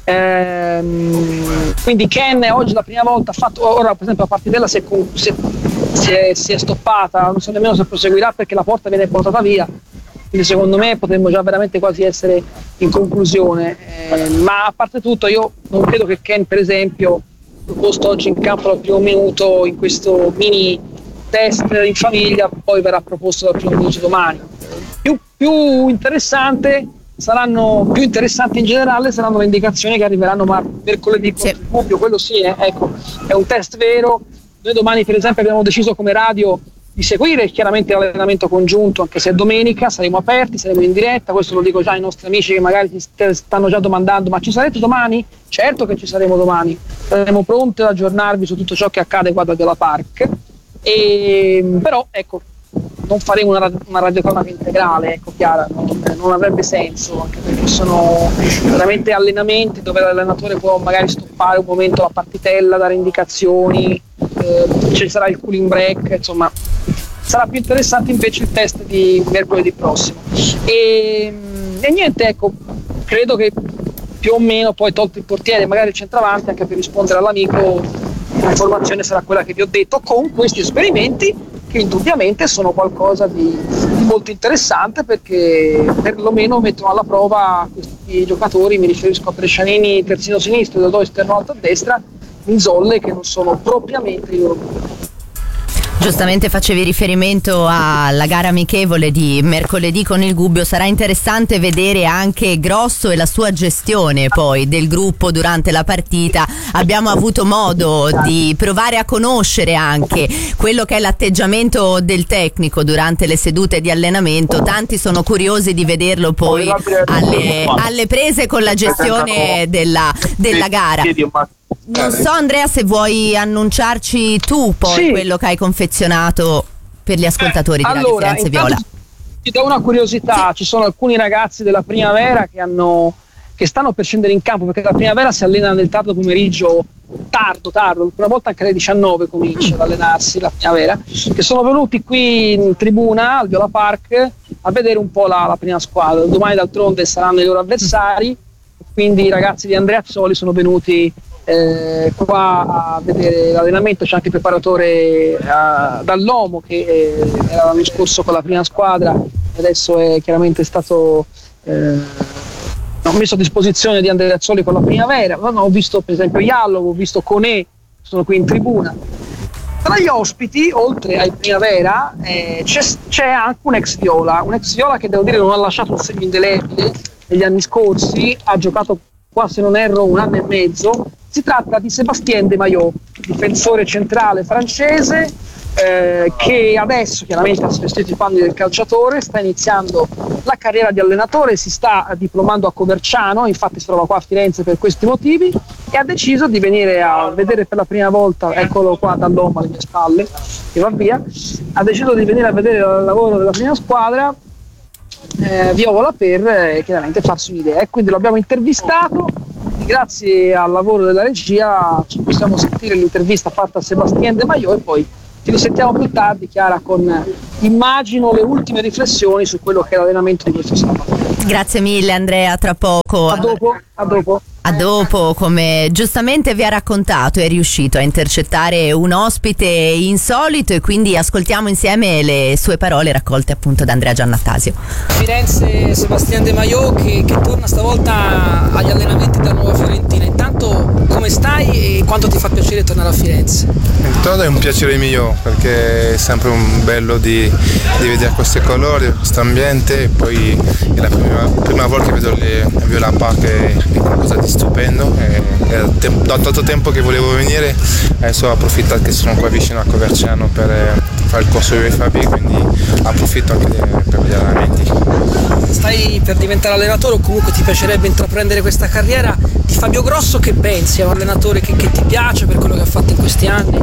Ehm, quindi Ken oggi la prima volta ha fatto, ora per esempio la partitella si è, si, è, si, è, si è stoppata, non so nemmeno se proseguirà perché la porta viene portata via, quindi secondo me potremmo già veramente quasi essere in conclusione, eh, ma a parte tutto io non credo che Ken per esempio proposto oggi in campo dal primo minuto in questo mini test in famiglia poi verrà proposto dal primo minuto domani. Più, più interessante saranno più interessanti in generale saranno le indicazioni che arriveranno mar- mercoledì contro il Gubbio, quello sì, eh, ecco, è un test vero. Noi domani per esempio abbiamo deciso come radio di seguire chiaramente l'allenamento congiunto, anche se è domenica, saremo aperti, saremo in diretta, questo lo dico già ai nostri amici che magari si st- stanno già domandando: ma ci sarete domani? Certo che ci saremo domani, saremo pronti ad aggiornarvi su tutto ciò che accade qua da Viola Park, e, però ecco, non faremo una, una radiocronaca integrale, ecco, Chiara, non, non avrebbe senso, anche perché sono veramente allenamenti dove l'allenatore può magari stoppare un momento la partitella, dare indicazioni, eh, ci sarà il cooling break, insomma sarà più interessante invece il test di mercoledì prossimo. E, e niente, ecco, credo che più o meno poi, tolto il portiere, magari il centravanti, anche per rispondere all'amico, l'informazione sarà quella che vi ho detto, con questi esperimenti che indubbiamente sono qualcosa di, di molto interessante, perché perlomeno mettono alla prova questi giocatori, mi riferisco a Brescianini terzino sinistro e Dodò esterno alto a destra, in zolle che non sono propriamente i loro. Giustamente facevi riferimento alla gara amichevole di mercoledì con il Gubbio. Sarà interessante vedere anche Grosso e la sua gestione poi del gruppo durante la partita. Abbiamo avuto modo di provare a conoscere anche quello che è l'atteggiamento del tecnico durante le sedute di allenamento. Tanti sono curiosi di vederlo poi alle, alle prese con la gestione della, della gara. Non so, Andrea, se vuoi annunciarci tu poi sì. quello che hai confezionato per gli ascoltatori di allora, Radio Firenze Viola. Ti do una curiosità, sì. Ci sono alcuni ragazzi della Primavera che hanno che stanno per scendere in campo, perché la Primavera si allena nel tardo pomeriggio, tardo, tardo, una volta anche alle diciannove comincia ad allenarsi la Primavera, che sono venuti qui in tribuna al Viola Park a vedere un po' la, la prima squadra. Domani d'altronde saranno i loro avversari, quindi i ragazzi di Andrea Azzoli sono venuti Eh, qua a vedere l'allenamento c'è anche il preparatore eh, Dall'Omo che eh, era l'anno scorso con la prima squadra, adesso è chiaramente stato eh, messo a disposizione di Andrea Azzoli con la primavera. No, no, ho visto per esempio Iallo, ho visto Conè, sono qui in tribuna. Tra gli ospiti, oltre ai primavera, eh, c'è, c'è anche un ex Viola, un ex Viola che devo dire non ha lasciato un segno indelebile negli anni scorsi, ha giocato qua se non erro un anno e mezzo. Si tratta di Sébastien Demayot, difensore centrale francese, eh, che adesso chiaramente ha svestito i panni del calciatore, sta iniziando la carriera di allenatore, si sta diplomando a Coverciano, infatti si trova qua a Firenze per questi motivi, e ha deciso di venire a vedere per la prima volta, eccolo qua Dall'Omo alle mie spalle, che va via, ha deciso di venire a vedere il lavoro della prima squadra eh, Viola per eh, chiaramente farsi un'idea, e quindi lo abbiamo intervistato. Grazie al lavoro della regia ci possiamo sentire l'intervista fatta a Sébastien Demayot e poi ci risentiamo più tardi, Chiara, con immagino le ultime riflessioni su quello che è l'allenamento di questo sabato. Grazie mille Andrea, tra poco. A dopo, a dopo. A dopo, come giustamente vi ha raccontato, è riuscito a intercettare un ospite insolito, e quindi ascoltiamo insieme le sue parole raccolte appunto da Andrea Giannattasio. Firenze, Sébastien Demayot che, che torna stavolta agli allenamenti della Nuova Fiorentina. Intanto come stai e quanto ti fa piacere tornare a Firenze? Intanto è un piacere mio, perché è sempre un bello di, di vedere questi colori, questo ambiente, e poi è la prima, prima volta che vedo le Viola Park, è qualcosa di stupendo, e, e da tanto tempo che volevo venire, adesso ho approfittato che sono qua vicino a Coverciano per fare il corso di F A B, quindi approfitto anche per gli allenamenti. Stai per diventare allenatore o comunque ti piacerebbe intraprendere questa carriera? Di Fabio Grosso che pensi? È un allenatore che, che ti piace per quello che ha fatto in questi anni?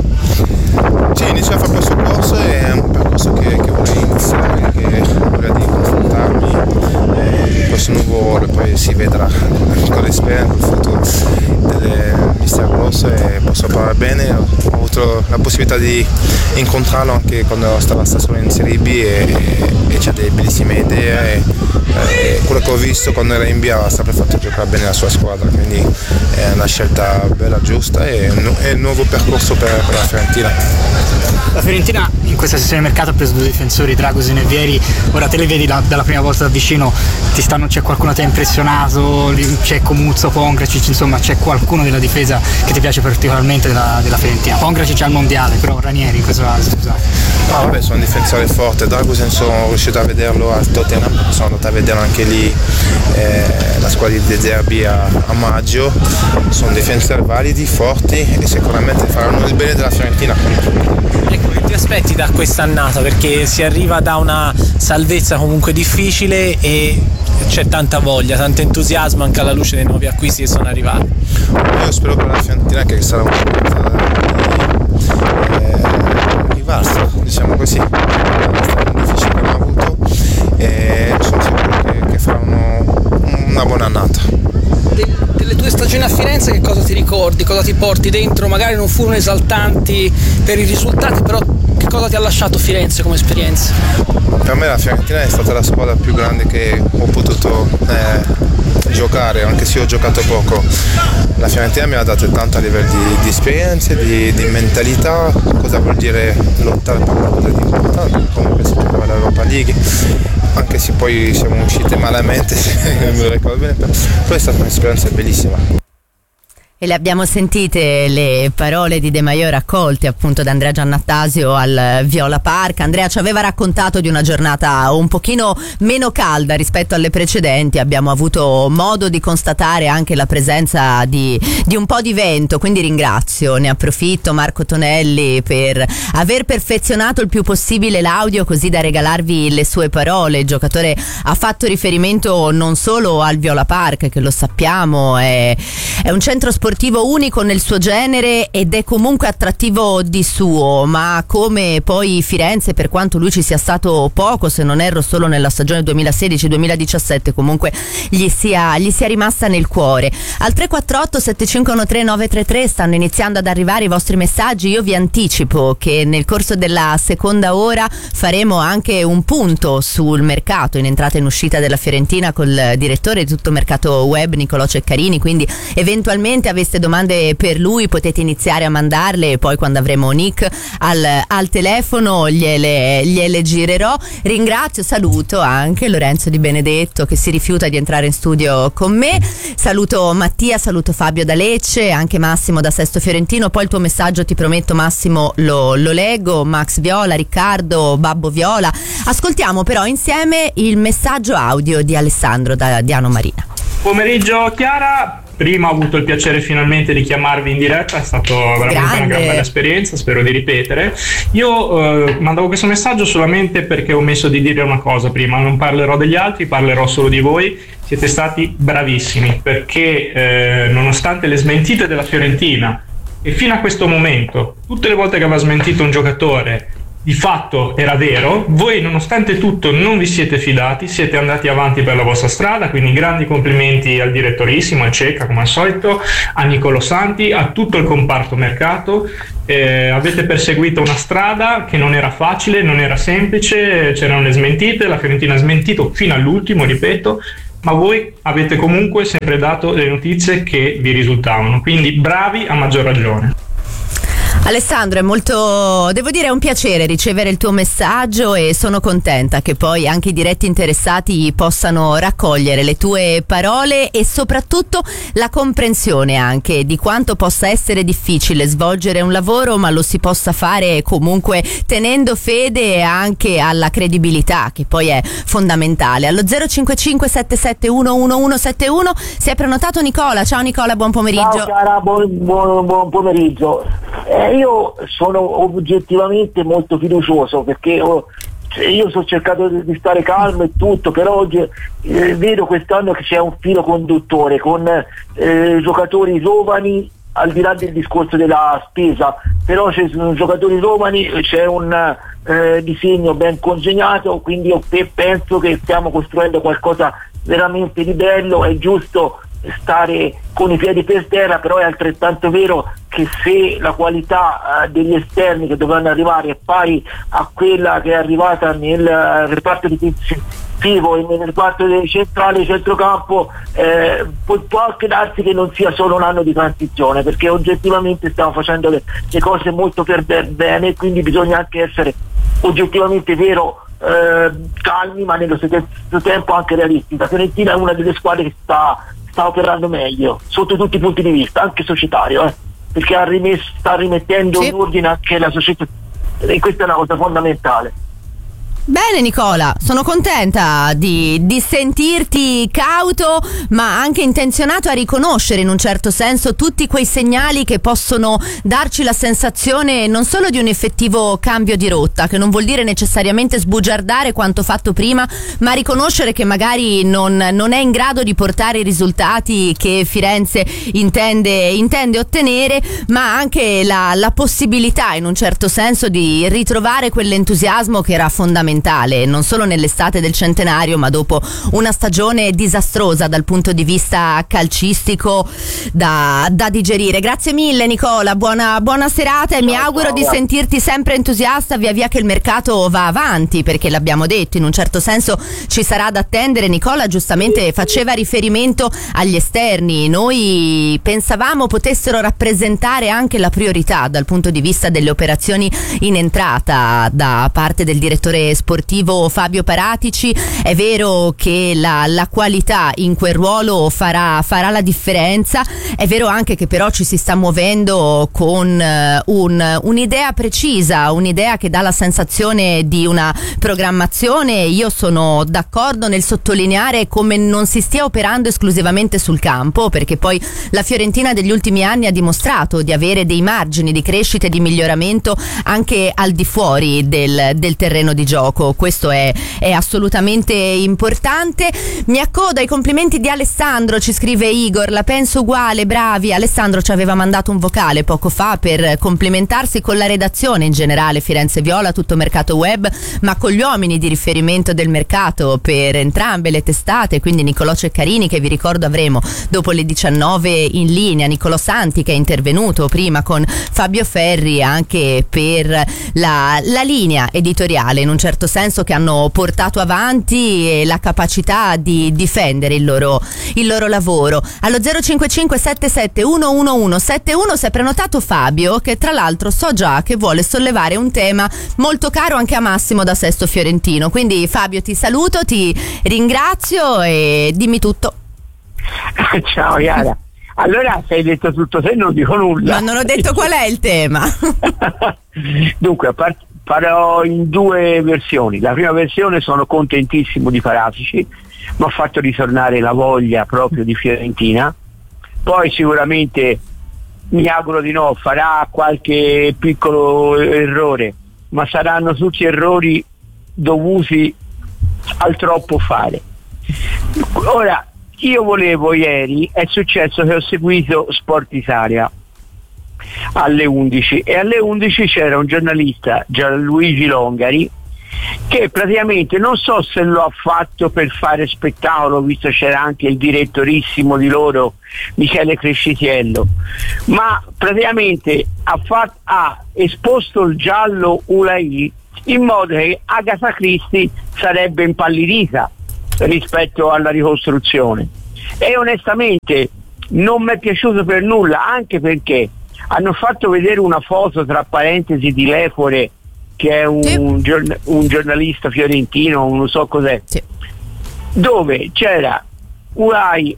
Sì, inizio a fare questo corso, è un percorso che, che vorrei iniziare, che vorrei di confrontarmi in questo nuovo ruolo, poi si vedrà con l'esperienza, il futuro del mister Grosso, e posso parlare bene. Ho avuto la possibilità di incontrarlo anche quando stava solo in Serie B, e, e c'ha delle bellissime idee, e, e quello che ho visto quando era in B ha sempre fatto giocare bene la sua squadra, quindi è una scelta bella, giusta, e è il nuovo percorso per, per la Fiorentina. La Fiorentina in questa sessione di mercato ha preso due difensori, Dragosin e Vieri. Ora te li vedi da, dalla prima volta da vicino, ti stanno, c'è qualcuno che ti ha impressionato? C'è Comuzzo, Pongracic, insomma c'è qualcuno della difesa che ti piace particolarmente della, della Fiorentina? Pongracic al mondiale, però Ranieri in questo caso, scusate. No, vabbè, sono un difensore forte. Dragosin sono riuscito a vederlo al Tottenham, sono andato a vedere anche lì eh, la squadra di De Zerbi a, a maggio. Sono difensori validi, forti, e sicuramente faranno il bene della Fiorentina. Ecco, che ti aspetti da quest'annata? Perché si arriva da una salvezza comunque difficile e c'è tanta voglia, tanto entusiasmo anche alla luce dei nuovi acquisti che sono arrivati. Io spero per la Fiorentina che sarà una eh, rivalsa, diciamo così, è stato difficile che abbiamo avuto, e sono sicuro che, che faranno una buona annata. Delle tue stagioni a Firenze che cosa ti ricordi? Cosa ti porti dentro? Magari non furono esaltanti per i risultati, però che cosa ti ha lasciato Firenze come esperienza? Per me la Fiorentina è stata la squadra più grande che ho potuto eh, giocare, anche se ho giocato poco. La Fiorentina mi ha dato tanto a livello di, di esperienze, di, di mentalità, cosa vuol dire lottare per qualcosa di importante, come si giocava l'Europa League, anche se poi siamo usciti malamente, me lo ricordo bene, però è stata un'esperienza bellissima. E le abbiamo sentite le parole di Demayot raccolte appunto da Andrea Giannattasio al Viola Park. Andrea ci aveva raccontato di una giornata un pochino meno calda rispetto alle precedenti, abbiamo avuto modo di constatare anche la presenza di, di un po' di vento, quindi ringrazio, ne approfitto Marco Tonelli per aver perfezionato il più possibile l'audio così da regalarvi le sue parole. Il giocatore ha fatto riferimento non solo al Viola Park, che lo sappiamo è, è un centro sportivo sportivo unico nel suo genere ed è comunque attrattivo di suo, ma come poi Firenze, per quanto lui ci sia stato poco, se non erro solo nella stagione duemilasedici duemiladiciassette, comunque gli sia, gli sia rimasta nel cuore. Al tre quattro otto sette cinque uno tre nove tre tre stanno iniziando ad arrivare i vostri messaggi. Io vi anticipo che nel corso della seconda ora faremo anche un punto sul mercato in entrata e in uscita della Fiorentina col direttore di tutto mercato web Nicolò Ceccarini, quindi eventualmente aveste domande per lui potete iniziare a mandarle e poi quando avremo Nick al, al telefono gliele, gliele girerò. Ringrazio, saluto anche Lorenzo Di Benedetto che si rifiuta di entrare in studio con me, saluto Mattia, saluto Fabio da Lecce, anche Massimo da Sesto Fiorentino, poi il tuo messaggio ti prometto Massimo lo, lo leggo, Max Viola, Riccardo, Babbo Viola. Ascoltiamo però insieme il messaggio audio di Alessandro da Diano Marina. Pomeriggio Chiara, prima ho avuto il piacere finalmente di chiamarvi in diretta, è stata veramente Grande. una gran bella esperienza, spero di ripetere. Io eh, mandavo questo messaggio solamente perché ho omesso di dire una cosa prima, non parlerò degli altri, parlerò solo di voi. Siete stati bravissimi perché eh, nonostante le smentite della Fiorentina e fino a questo momento tutte le volte che aveva smentito un giocatore di fatto era vero, voi nonostante tutto non vi siete fidati, siete andati avanti per la vostra strada, quindi grandi complimenti al direttorissimo, a Cecca come al solito, a Nicolo Santi, a tutto il comparto mercato. Eh, avete perseguito una strada che non era facile, non era semplice, c'erano le smentite, la Fiorentina ha smentito fino all'ultimo, ripeto, ma voi avete comunque sempre dato le notizie che vi risultavano, quindi bravi a maggior ragione. Alessandro, è molto, devo dire, è un piacere ricevere il tuo messaggio e sono contenta che poi anche i diretti interessati possano raccogliere le tue parole e soprattutto la comprensione anche di quanto possa essere difficile svolgere un lavoro, ma lo si possa fare comunque tenendo fede anche alla credibilità, che poi è fondamentale. Allo zero cinque cinque sette sette uno uno uno sette uno si è prenotato Nicola. Ciao Nicola, buon pomeriggio. Ciao Chiara, buon, buon, buon pomeriggio. Eh, io sono oggettivamente molto fiducioso perché oh, io sto cercando di stare calmo e tutto, però oggi eh, vedo quest'anno che c'è un filo conduttore con eh, giocatori giovani, al di là del discorso della spesa, però ci sono giocatori giovani, c'è un eh, disegno ben congegnato, quindi io penso che stiamo costruendo qualcosa veramente di bello. È giusto stare con i piedi per terra, però è altrettanto vero che se la qualità eh, degli esterni che dovranno arrivare è pari a quella che è arrivata nel uh, reparto difensivo e nel reparto dei centrali centrocampo, eh, può, può anche darsi che non sia solo un anno di transizione, perché oggettivamente stiamo facendo le, le cose molto per bene, quindi bisogna anche essere oggettivamente vero eh, calmi, ma nello stesso tempo anche realisti. La Fiorentina è una delle squadre che sta sta operando meglio sotto tutti i punti di vista, anche societario, eh, perché ha rimesso, sta rimettendo sì. in ordine anche la società, e questa è una cosa fondamentale. Bene Nicola, sono contenta di, di sentirti cauto ma anche intenzionato a riconoscere in un certo senso tutti quei segnali che possono darci la sensazione non solo di un effettivo cambio di rotta, che non vuol dire necessariamente sbugiardare quanto fatto prima, ma riconoscere che magari non, non è in grado di portare i risultati che Firenze intende, intende ottenere, ma anche la, la possibilità in un certo senso di ritrovare quell'entusiasmo che era fondamentale non solo nell'estate del centenario, ma dopo una stagione disastrosa dal punto di vista calcistico da, da digerire. Grazie mille Nicola, buona, buona serata e ciao, mi auguro ciao, di ciao. sentirti sempre entusiasta via via che il mercato va avanti, perché l'abbiamo detto, in un certo senso ci sarà da attendere. Nicola giustamente faceva riferimento agli esterni, noi pensavamo potessero rappresentare anche la priorità dal punto di vista delle operazioni in entrata da parte del direttore sportivo Fabio Paratici. È vero che la, la qualità in quel ruolo farà, farà la differenza, è vero anche che però ci si sta muovendo con uh, un, un'idea precisa, un'idea che dà la sensazione di una programmazione. Io sono d'accordo nel sottolineare come non si stia operando esclusivamente sul campo, perché poi la Fiorentina degli ultimi anni ha dimostrato di avere dei margini di crescita e di miglioramento anche al di fuori del, del terreno di gioco. Questo è, è assolutamente importante. Mi accodo ai complimenti di Alessandro, ci scrive Igor, la penso uguale, bravi. Alessandro ci aveva mandato un vocale poco fa per complimentarsi con la redazione in generale Firenze Viola, tutto mercato web, ma con gli uomini di riferimento del mercato per entrambe le testate, quindi Nicolò Ceccarini, che vi ricordo avremo dopo le diciannove in linea, Nicolò Santi che è intervenuto prima con Fabio Ferri anche per la, la linea editoriale in un certo certo senso, che hanno portato avanti la capacità di difendere il loro, il loro lavoro. Allo zero cinque cinque sette sette uno uno uno sette uno si è prenotato Fabio, che tra l'altro so già che vuole sollevare un tema molto caro anche a Massimo da Sesto Fiorentino. Quindi Fabio, ti saluto, ti ringrazio e dimmi tutto. Ciao Chiara. Allora, se hai detto tutto te, non dico nulla. Ma non ho detto qual è il tema. Dunque, part- farò in due versioni. La prima versione: sono contentissimo di Paratici, mi ha fatto ritornare la voglia proprio di Fiorentina. Poi sicuramente, mi auguro di no, farà qualche piccolo errore, ma saranno tutti errori dovuti al troppo fare. Ora, io volevo ieri, è successo che ho seguito Sport Italia alle undici e alle undici c'era un giornalista, Gianluigi Longari, che praticamente, non so se lo ha fatto per fare spettacolo, visto c'era anche il direttorissimo di loro, Michele Crescitiello, ma praticamente ha, fatto, ha esposto il giallo Ulai in modo che Agatha Christie sarebbe impallidita rispetto alla ricostruzione, e onestamente non mi è piaciuto per nulla, anche perché hanno fatto vedere una foto, tra parentesi, di Lefore, che è un, sì. giorn- un giornalista fiorentino, non so cos'è, sì. dove c'era Ulai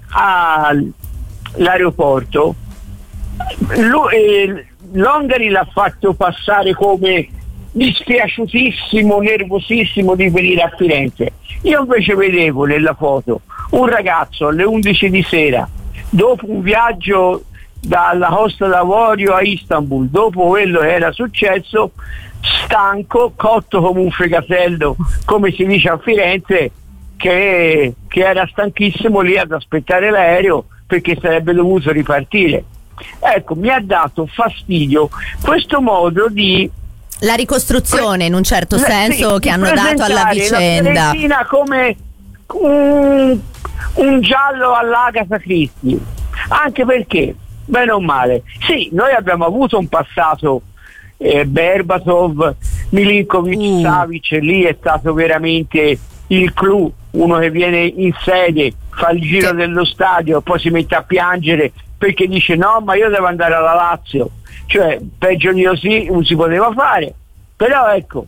all'aeroporto. Lui, eh, Longari l'ha fatto passare come dispiaciutissimo, nervosissimo di venire a Firenze. Io invece vedevo nella foto un ragazzo alle undici di sera, dopo un viaggio dalla Costa d'Avorio a Istanbul, dopo quello che era successo, stanco, cotto come un fregatello, come si dice a Firenze, che, che era stanchissimo lì ad aspettare l'aereo perché sarebbe dovuto ripartire. Ecco, mi ha dato fastidio questo modo di la ricostruzione, in un certo la, senso, sì, che hanno dato alla vicenda. La Fiorentina come un, un giallo all'Agatha Christie, anche perché, bene o male, sì, noi abbiamo avuto un passato, eh, Berbatov, Milinkovic, mm. Savic, lì è stato veramente il clou, uno che viene in sede, fa il giro sì. dello stadio, poi si mette a piangere perché dice no, ma io devo andare alla Lazio. Cioè, peggio di così non si poteva fare. Però ecco,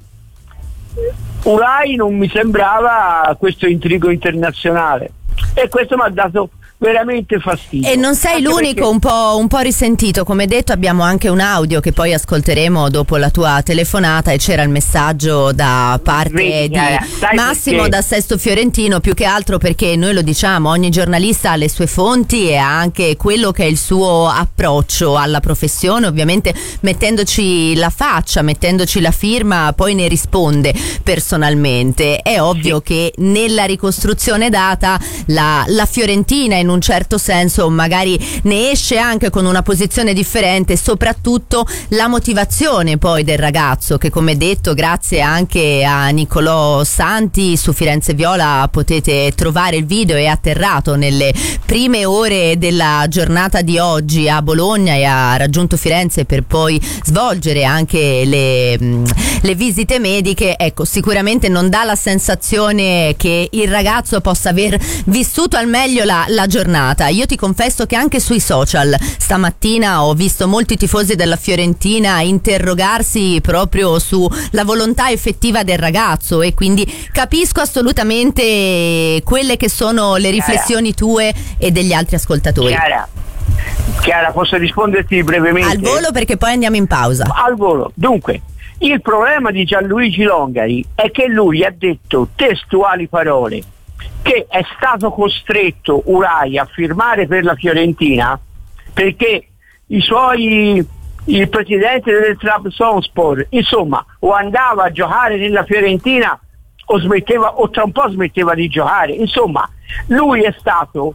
Ulai non mi sembrava questo intrigo internazionale, e questo mi ha dato veramente fastidio. E non sei anche l'unico perché... un po', un po' risentito, come detto abbiamo anche un audio che poi ascolteremo dopo la tua telefonata, e c'era il messaggio da parte Vedi, di eh, Massimo perché... da Sesto Fiorentino, più che altro perché noi lo diciamo, ogni giornalista ha le sue fonti e ha anche quello che è il suo approccio alla professione, ovviamente mettendoci la faccia, mettendoci la firma, poi ne risponde personalmente. È ovvio sì. che nella ricostruzione data la, la Fiorentina in un certo senso magari ne esce anche con una posizione differente, soprattutto la motivazione poi del ragazzo, che come detto grazie anche a Nicolò Santi su Firenze Viola potete trovare il video, è atterrato nelle prime ore della giornata di oggi a Bologna e ha raggiunto Firenze per poi svolgere anche le, le visite mediche. Ecco, sicuramente non dà la sensazione che il ragazzo possa aver vissuto al meglio la, la giornata. Io ti confesso che anche sui social stamattina ho visto molti tifosi della Fiorentina interrogarsi proprio sulla volontà effettiva del ragazzo, e quindi capisco assolutamente quelle che sono le riflessioni tue e degli altri ascoltatori. Chiara, Chiara, posso risponderti brevemente? Al volo, perché poi andiamo in pausa. Al volo. Dunque, il problema di Gianluigi Longari è che lui ha detto testuali parole, che è stato costretto Ulai a firmare per la Fiorentina perché i suoi il presidente del Trabzonspor, insomma, o andava a giocare nella Fiorentina o smetteva, o tra un po' smetteva di giocare. Insomma, lui è stato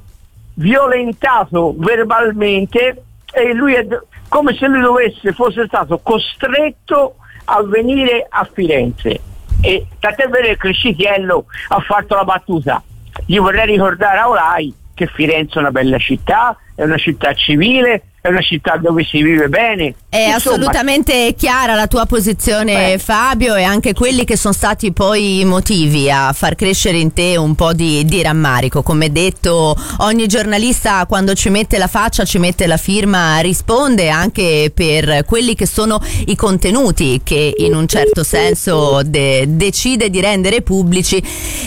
violentato verbalmente, e lui è come se lui dovesse fosse stato costretto a venire a Firenze. E tant'è vero che Crescitiello ha fatto la battuta: gli vorrei ricordare a Ulai che Firenze è una bella città, è una città civile, è una città dove si vive bene. È Insomma, assolutamente chiara la tua posizione, beh. Fabio, e anche quelli che sono stati poi i motivi a far crescere in te un po' di, di rammarico. Come detto, ogni giornalista quando ci mette la faccia, ci mette la firma, risponde anche per quelli che sono i contenuti che in un certo senso de- decide di rendere pubblici,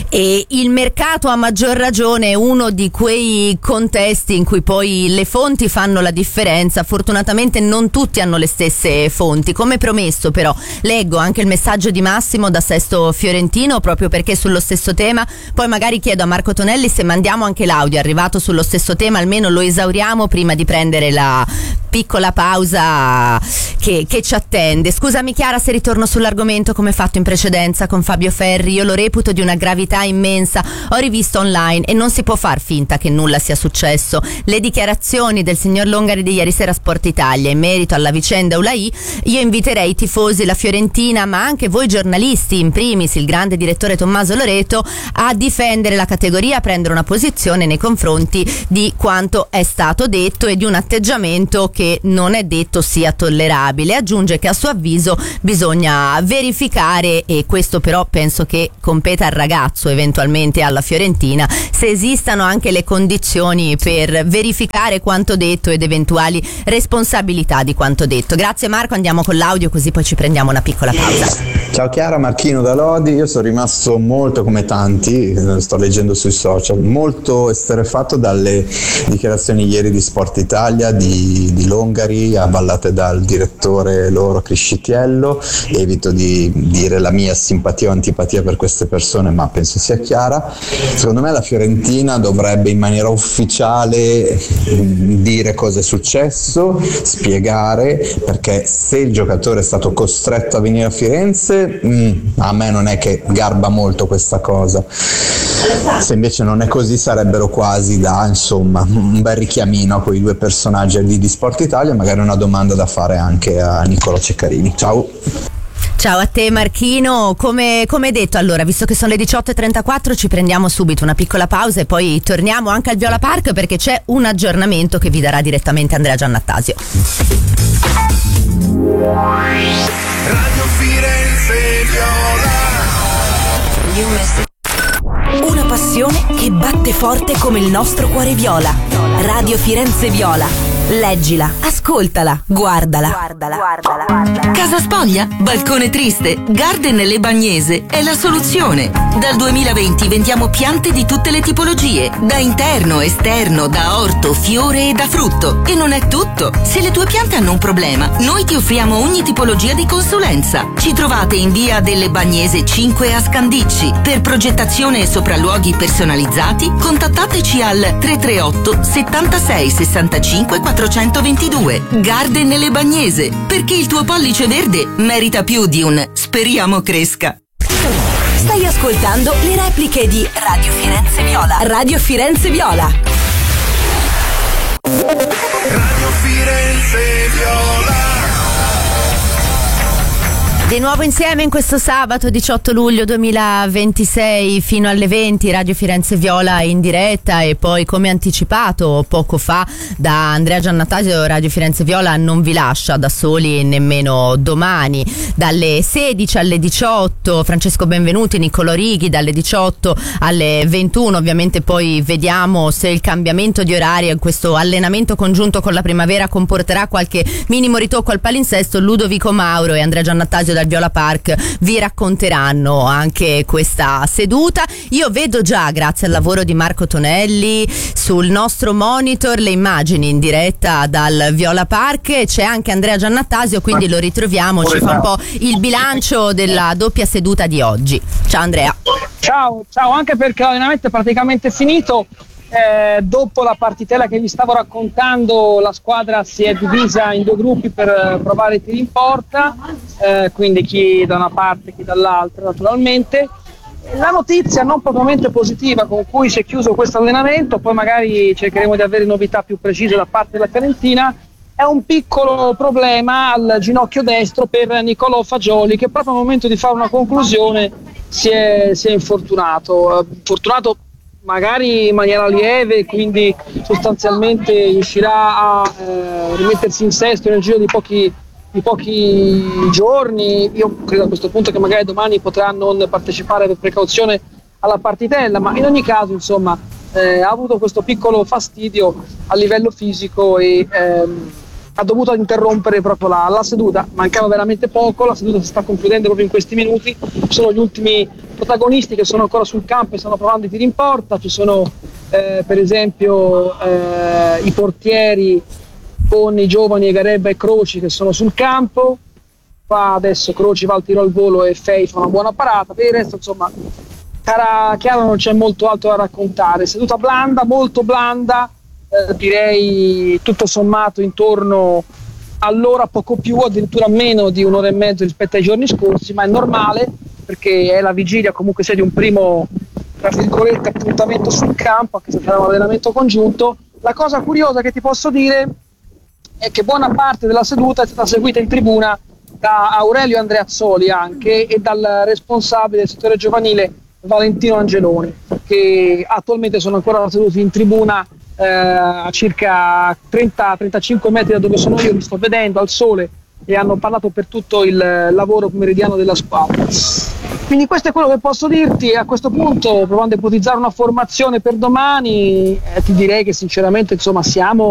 e il mercato a maggior ragione è uno di quei contesti in cui poi le fonti fanno la differenza. Fortunatamente non tutti hanno le stesse fonti. Come promesso, però, leggo anche il messaggio di Massimo da Sesto Fiorentino, proprio perché sullo stesso tema. Poi magari chiedo a Marco Tonelli se mandiamo anche l'audio arrivato sullo stesso tema, almeno lo esauriamo prima di prendere la piccola pausa che, che ci attende. Scusami Chiara se ritorno sull'argomento come fatto in precedenza con Fabio Ferri, io lo reputo di una gravità immensa. Ho rivisto online e non si può far finta che nulla sia successo. Le dichiarazioni del signor Longari di ieri sera a Sport Italia in merito alla vicenda Ulai, io inviterei i tifosi, la Fiorentina, ma anche voi giornalisti, in primis il grande direttore Tommaso Loreto, a difendere la categoria, a prendere una posizione nei confronti di quanto è stato detto e di un atteggiamento che che non è detto sia tollerabile. Aggiunge che a suo avviso bisogna verificare, e questo però penso che competa al ragazzo, eventualmente alla Fiorentina, se esistano anche le condizioni per verificare quanto detto ed eventuali responsabilità di quanto detto. Grazie Marco, andiamo con l'audio così poi ci prendiamo una piccola pausa. Ciao Chiara, Marchino da Lodi. Io sono rimasto molto, come tanti, sto leggendo sui social, molto esterrefatto dalle dichiarazioni ieri di Sport Italia, di, di Longari, avallate dal direttore loro Criscitiello. Evito di dire la mia simpatia o antipatia per queste persone, ma penso sia chiara. Secondo me la Fiorentina dovrebbe in maniera ufficiale dire cosa è successo, spiegare, perché se il giocatore è stato costretto a venire a Firenze, mm, a me non è che garba molto questa cosa. Se invece non è così, sarebbero quasi da, insomma, un bel richiamino a quei due personaggi di Sport Italia. Magari una domanda da fare anche a Nicola Ceccarini. Ciao. Ciao a te Marchino, come, come detto, allora, visto che sono le diciotto e trentaquattro, ci prendiamo subito una piccola pausa e poi torniamo anche al Viola Park, perché c'è un aggiornamento che vi darà direttamente Andrea Giannattasio. Radio Firenze Viola. Una passione che batte forte come il nostro cuore viola. Radio Firenze Viola. Leggila, ascoltala, guardala. Guardala, guardala, guardala. Casa spoglia? Balcone triste? Garden Le Bagnese è la soluzione. Dal duemilaventi vendiamo piante di tutte le tipologie, da interno, esterno, da orto, fiore e da frutto. E non è tutto. Se le tue piante hanno un problema, noi ti offriamo ogni tipologia di consulenza. Ci trovate in via delle Bagnese cinque a Scandicci. Per progettazione e sopralluoghi personalizzati, contattateci al tre tre otto settantasei sessantacinque quattrocentoventidue. Garden Le Bagnese, perché il tuo pollice verde merita più di un speriamo cresca. Stai ascoltando le repliche di Radio Firenze Viola. Radio Firenze Viola. Radio Firenze Viola. Di nuovo insieme in questo sabato diciotto luglio duemilaventisei fino alle venti, Radio Firenze Viola in diretta, e poi, come anticipato poco fa da Andrea Giannattasio, Radio Firenze Viola non vi lascia da soli nemmeno domani. Dalle sedici alle diciotto Francesco Benvenuti, Niccolò Righi, dalle diciotto alle ventuno. Ovviamente poi vediamo se il cambiamento di orario in questo allenamento congiunto con la primavera comporterà qualche minimo ritocco al palinsesto. Ludovico Mauro e Andrea Giannattasio dal Viola Park vi racconteranno anche questa seduta. Io vedo già, grazie al lavoro di Marco Tonelli, sul nostro monitor le immagini in diretta dal Viola Park, e c'è anche Andrea Giannattasio, quindi lo ritroviamo, ci fa un po' il bilancio della doppia seduta di oggi. Ciao Andrea. Ciao, ciao, anche perché l'allenamento è praticamente finito. Eh, dopo la partitella che vi stavo raccontando, la squadra si è divisa in due gruppi per provare i tiri in porta, eh, quindi chi da una parte, chi dall'altra naturalmente. La notizia non propriamente positiva con cui si è chiuso questo allenamento, poi magari cercheremo di avere novità più precise da parte della Fiorentina, è un piccolo problema al ginocchio destro per Niccolò Fagioli, che proprio al momento di fare una conclusione si è, si è infortunato. Infortunato magari in maniera lieve, quindi sostanzialmente riuscirà a eh, rimettersi in sesto nel giro di pochi, di pochi giorni. Io credo a questo punto che magari domani potrà non partecipare per precauzione alla partitella, ma in ogni caso insomma eh, ha avuto questo piccolo fastidio a livello fisico e ehm, ha dovuto interrompere proprio la, la seduta. Mancava veramente poco, la seduta si sta concludendo proprio in questi minuti. Ci sono gli ultimi protagonisti che sono ancora sul campo e stanno provando i tiri in porta. Ci sono eh, per esempio eh, i portieri con i giovani Egareba e Croci che sono sul campo. Qua adesso Croci va al tiro al volo e Fei fa una buona parata. Per il resto insomma, cara Chiara, non c'è molto altro da raccontare. Seduta blanda, molto blanda. Eh, direi tutto sommato intorno all'ora, poco più, addirittura meno di un'ora e mezzo rispetto ai giorni scorsi, ma è normale perché è la vigilia comunque sia di un primo, tra virgolette, appuntamento sul campo, anche se sarà un allenamento congiunto. La cosa curiosa che ti posso dire è che buona parte della seduta è stata seguita in tribuna da Aurelio Andreazzoli anche e dal responsabile del settore giovanile Valentino Angeloni, che attualmente sono ancora seduti in tribuna eh, a circa trenta trentacinque metri da dove sono io, li sto vedendo al sole, e hanno parlato per tutto il lavoro pomeridiano della squadra. Quindi questo è quello che posso dirti. A questo punto, provando a ipotizzare una formazione per domani, eh, ti direi che sinceramente insomma siamo